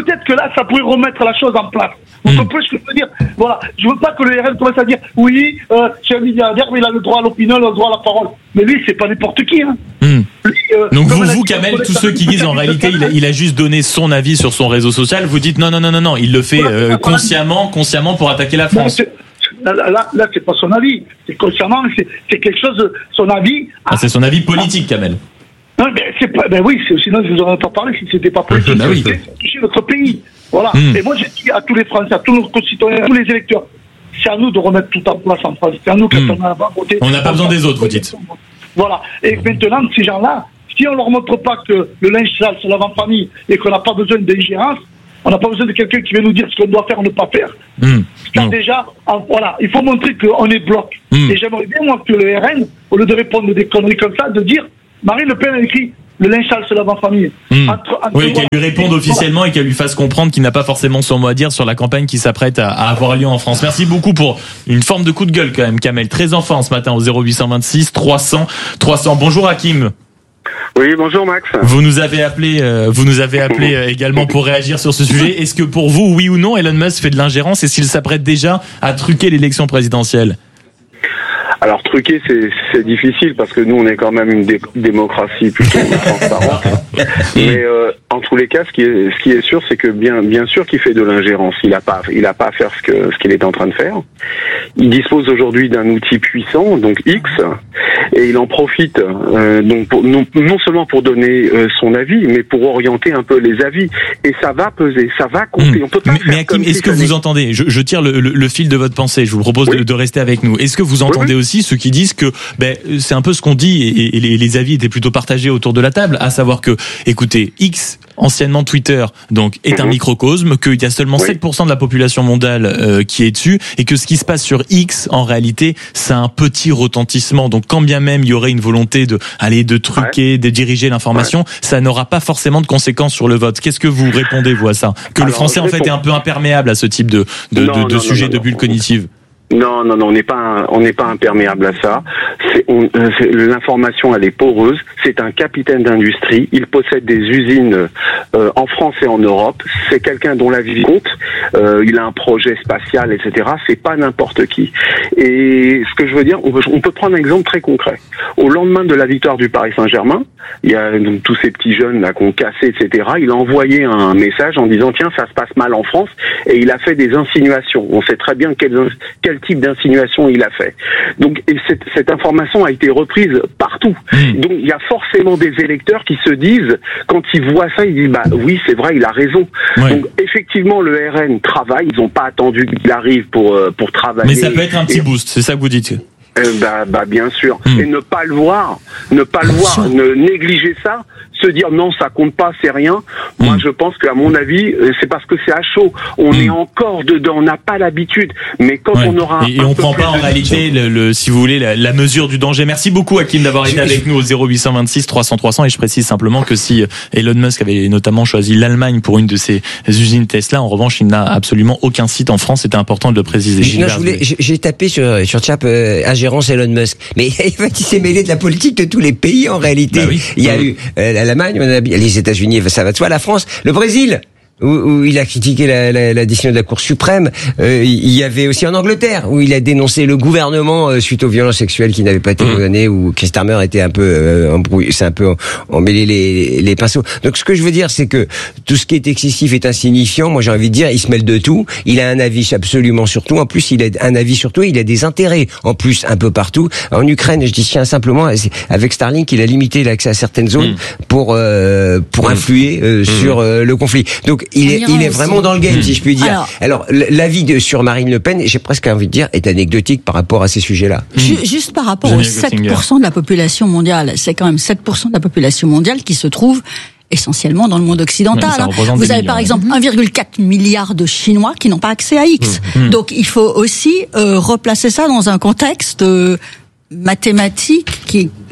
peut-être que là, ça pourrait remettre la chose en place. Vous mmh. comprenez ce que je veux dire? Voilà. Je veux pas que le R N commence à dire, oui, euh, c'est un milliardaire, mais il a le droit à l'opinion, il a le droit à la parole. Mais lui, c'est pas n'importe qui, hein. Mmh. Lui, euh, Donc vous, vous, Kamel, tous ceux qui disent en réalité, il a, il a juste donné son avis sur son réseau social, vous dites non, non, non, non, non, il le fait euh, consciemment, consciemment pour attaquer la France. Là, là, là, c'est pas son avis. C'est consciemment, c'est, c'est quelque chose, de, son avis. Ah, c'est son avis politique, Kamel. Non, mais c'est pas, ben oui, c'est, sinon je vous en aurais pas parlé si c'était pas politique. Bah oui. C'est toucher notre pays. Voilà. Mmh. Et moi, j'ai dit à tous les Français, à tous nos concitoyens, à tous les électeurs, c'est à nous de remettre tout en place en France. C'est à nous quand mmh. on a voté. On n'a pas besoin des autres, vous dites. Voilà. Et maintenant, ces gens-là, si on leur montre pas que le linge sale se lave en famille et qu'on n'a pas besoin d'ingérence, on n'a pas besoin de quelqu'un qui vient nous dire ce qu'on doit faire ou ne pas faire. Mmh. Car mmh. déjà, en, voilà, il faut montrer qu'on est bloc. Mmh. Et j'aimerais bien, moi, que le R N, au lieu de répondre des conneries comme ça, de dire, Marine Le Pen a écrit, le linge sale se lave en famille. Mmh. Entre, entre oui, qu'elle lui réponde officiellement et qu'elle lui fasse comprendre qu'il n'a pas forcément son mot à dire sur la campagne qui s'apprête à, à avoir lieu en France. Merci beaucoup pour une forme de coup de gueule quand même, Kamel. Très enfant ce matin au zéro huit cent vingt-six trois cents trois cents. Bonjour Hakim. Oui, bonjour Max. Vous nous avez appelé, euh, vous nous avez appelé euh, également pour réagir sur ce sujet. Est-ce que pour vous, oui ou non, Elon Musk fait de l'ingérence et s'il s'apprête déjà à truquer l'élection présidentielle? Alors truquer, c'est, c'est difficile parce que nous, on est quand même une dé- démocratie plutôt transparente. Mais euh, en tous les cas, ce qui est, ce qui est sûr, c'est que bien, bien sûr qu'il fait de l'ingérence. Il a pas, il a pas à faire ce que, ce qu'il est en train de faire. Il dispose aujourd'hui d'un outil puissant, donc X, et il en profite euh, donc pour, non, non seulement pour donner euh, son avis, mais pour orienter un peu les avis. Et ça va peser, ça va compter. Mmh. On peut pas mais, faire mais Hakim, est-ce que vous entendez? Je, je tire le, le, le fil de votre pensée. Je vous propose oui. de, de rester avec nous. Est-ce que vous entendez oui, oui. aussi ceux qui disent que ben, c'est un peu ce qu'on dit et, et les, les avis étaient plutôt partagés autour de la table, à savoir que, écoutez, X, anciennement Twitter, donc est mmh. un microcosme, qu'il y a seulement oui. sept pour cent de la population mondiale euh, qui est dessus, et que ce qui se passe sur X, en réalité, c'est un petit retentissement. Donc, quand bien même il y aurait une volonté de aller de truquer, ouais. de diriger l'information, ouais. ça n'aura pas forcément de conséquences sur le vote. Qu'est-ce que vous répondez vous à ça? Que Alors, le français en fait est un peu imperméable à ce type de de, non, de, de non, sujet non, non, de bulle cognitive. Non, non, non, on n'est pas, on n'est pas imperméable à ça. C'est, on, c'est, l'information, elle est poreuse. C'est un capitaine d'industrie. Il possède des usines euh, en France et en Europe. C'est quelqu'un dont la vie compte. Euh, il a un projet spatial, et cetera. C'est pas n'importe qui. Et ce que je veux dire, on peut, on peut prendre un exemple très concret. Au lendemain de la victoire du Paris Saint-Germain, il y a donc tous ces petits jeunes là qui ont cassé, et cetera. Il a envoyé un message en disant tiens, ça se passe mal en France, et il a fait des insinuations. On sait très bien quelles, quelles type d'insinuation il a fait. Donc et cette, cette information a été reprise partout. Mmh. Donc il y a forcément des électeurs qui se disent, quand ils voient ça, ils disent bah oui c'est vrai, il a raison. Ouais. Donc effectivement le R N travaille, ils n'ont pas attendu qu'il arrive pour euh, pour travailler. Mais ça peut être un petit et... boost, c'est ça que vous dites. Euh, bah, bah bien sûr. Mmh. Et ne pas le voir, ne pas le voir, ne négliger ça, se dire non ça compte pas, c'est rien. Mmh. Moi je pense qu'à mon avis c'est parce que c'est à chaud. On mmh. est encore dedans, on n'a pas l'habitude. Mais quand ouais. on aura et, un et on prend pas en réalité le, le si vous voulez la, la mesure du danger. Merci beaucoup Hakim d'avoir été avec nous au zéro huit cent vingt-six trois cents trois cents et je précise simplement que si Elon Musk avait notamment choisi l'Allemagne pour une de ses usines Tesla, en revanche il n'a absolument aucun site en France. C'était important de le préciser. Non, je voulais, j'ai tapé sur sur Tchap euh, ingérence Elon Musk, mais en fait il s'est mêlé de la politique de tous les pays en réalité. Bah oui. Il y a mmh. eu euh, l'Allemagne, les États-Unis, ça va de soi, la France, le Brésil. Où, où il a critiqué la, la, la décision de la Cour suprême. Euh, il y avait aussi en Angleterre, où il a dénoncé le gouvernement euh, suite aux violences sexuelles qui n'avaient pas été condamnées, où Keir Starmer était un peu euh, embrouillé, c'est un peu emmêlé les, les pinceaux. Donc ce que je veux dire, c'est que tout ce qui est excessif est insignifiant. Moi j'ai envie de dire, il se mêle de tout. Il a un avis absolument sur tout. En plus, il a un avis sur tout. Il a des intérêts en plus un peu partout. En Ukraine, je dis tiens simplement, avec Starlink, il a limité l'accès à certaines zones mmh. pour euh, pour mmh. influer euh, mmh. sur euh, le conflit. Donc il est, il est vraiment dans le game, si je puis dire. Alors, Alors l'avis de, sur Marine Le Pen, j'ai presque envie de dire, est anecdotique par rapport à ces sujets-là. Mmh. Juste par rapport aux sept pour cent de la population mondiale, c'est quand même sept pour cent de la population mondiale qui se trouve essentiellement dans le monde occidental. Ouais, vous avez par exemple un virgule quatre milliard de Chinois qui n'ont pas accès à X. Mmh. Donc il faut aussi euh, replacer ça dans un contexte euh, mathématique qui est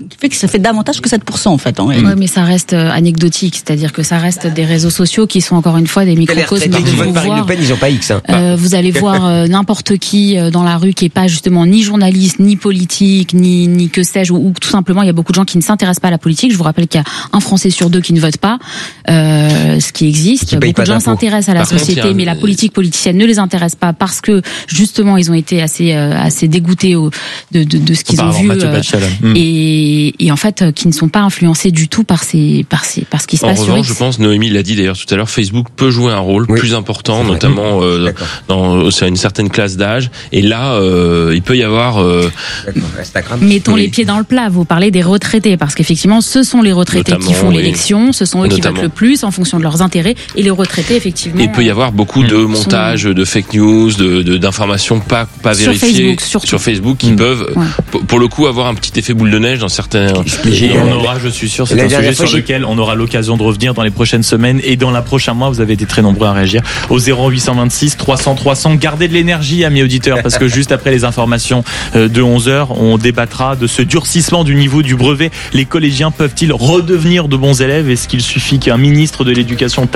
qui fait que ça fait davantage que sept pour cent en fait. Oui, mais ça reste anecdotique, c'est-à-dire que ça reste des réseaux sociaux qui sont encore une fois des microcosmes de pouvoir. Le Pen, ils ont pas X. Hein. Euh, vous allez voir euh, n'importe qui euh, dans la rue qui est pas justement ni journaliste, ni politique, ni ni que sais-je, ou, ou tout simplement il y a beaucoup de gens qui ne s'intéressent pas à la politique. Je vous rappelle qu'il y a un Français sur deux qui ne vote pas, euh, ce qui existe. Qui beaucoup de gens s'intéressent à la Par société, contre, a... mais la politique politicienne ne les intéresse pas parce que justement ils ont été assez euh, assez dégoûtés au, de, de de ce qu'ils ont vu euh, et et en fait euh, qui ne sont pas influencés du tout par ces par ces par ce qui se en passe revanche, sur X. Je pense, Noémie l'a dit d'ailleurs tout à l'heure, Facebook peut jouer un rôle oui. plus important, oui. notamment euh, dans c'est une certaine classe d'âge. Et là, euh, il peut y avoir. Euh, Mettons oui. les pieds dans le plat. Vous parlez des retraités, parce qu'effectivement, ce sont les retraités notamment, qui font oui. l'élection, ce sont eux notamment. qui votent le plus en fonction de leurs intérêts, et les retraités, effectivement. Il peut y avoir beaucoup de montages, sont... de fake news, de, de d'informations pas pas sur vérifiées Facebook, sur Facebook qui mmh. peuvent, ouais. pour le coup, avoir un petit effet boule de neige dans certains. Et on aura, je suis sûr, c'est un sujet sur lequel on aura l'occasion de revenir dans les prochaines semaines et dans les prochains mois. Vous avez été très nombreux à réagir au zéro huit cent vingt-six trois cents trois cents. Gardez de l'énergie, amis auditeurs, parce que juste après les informations de onze heures, on débattra de ce durcissement du niveau du brevet. Les collégiens peuvent-ils redevenir de bons élèves? Est-ce qu'il suffit qu'un ministre de l'Éducation tape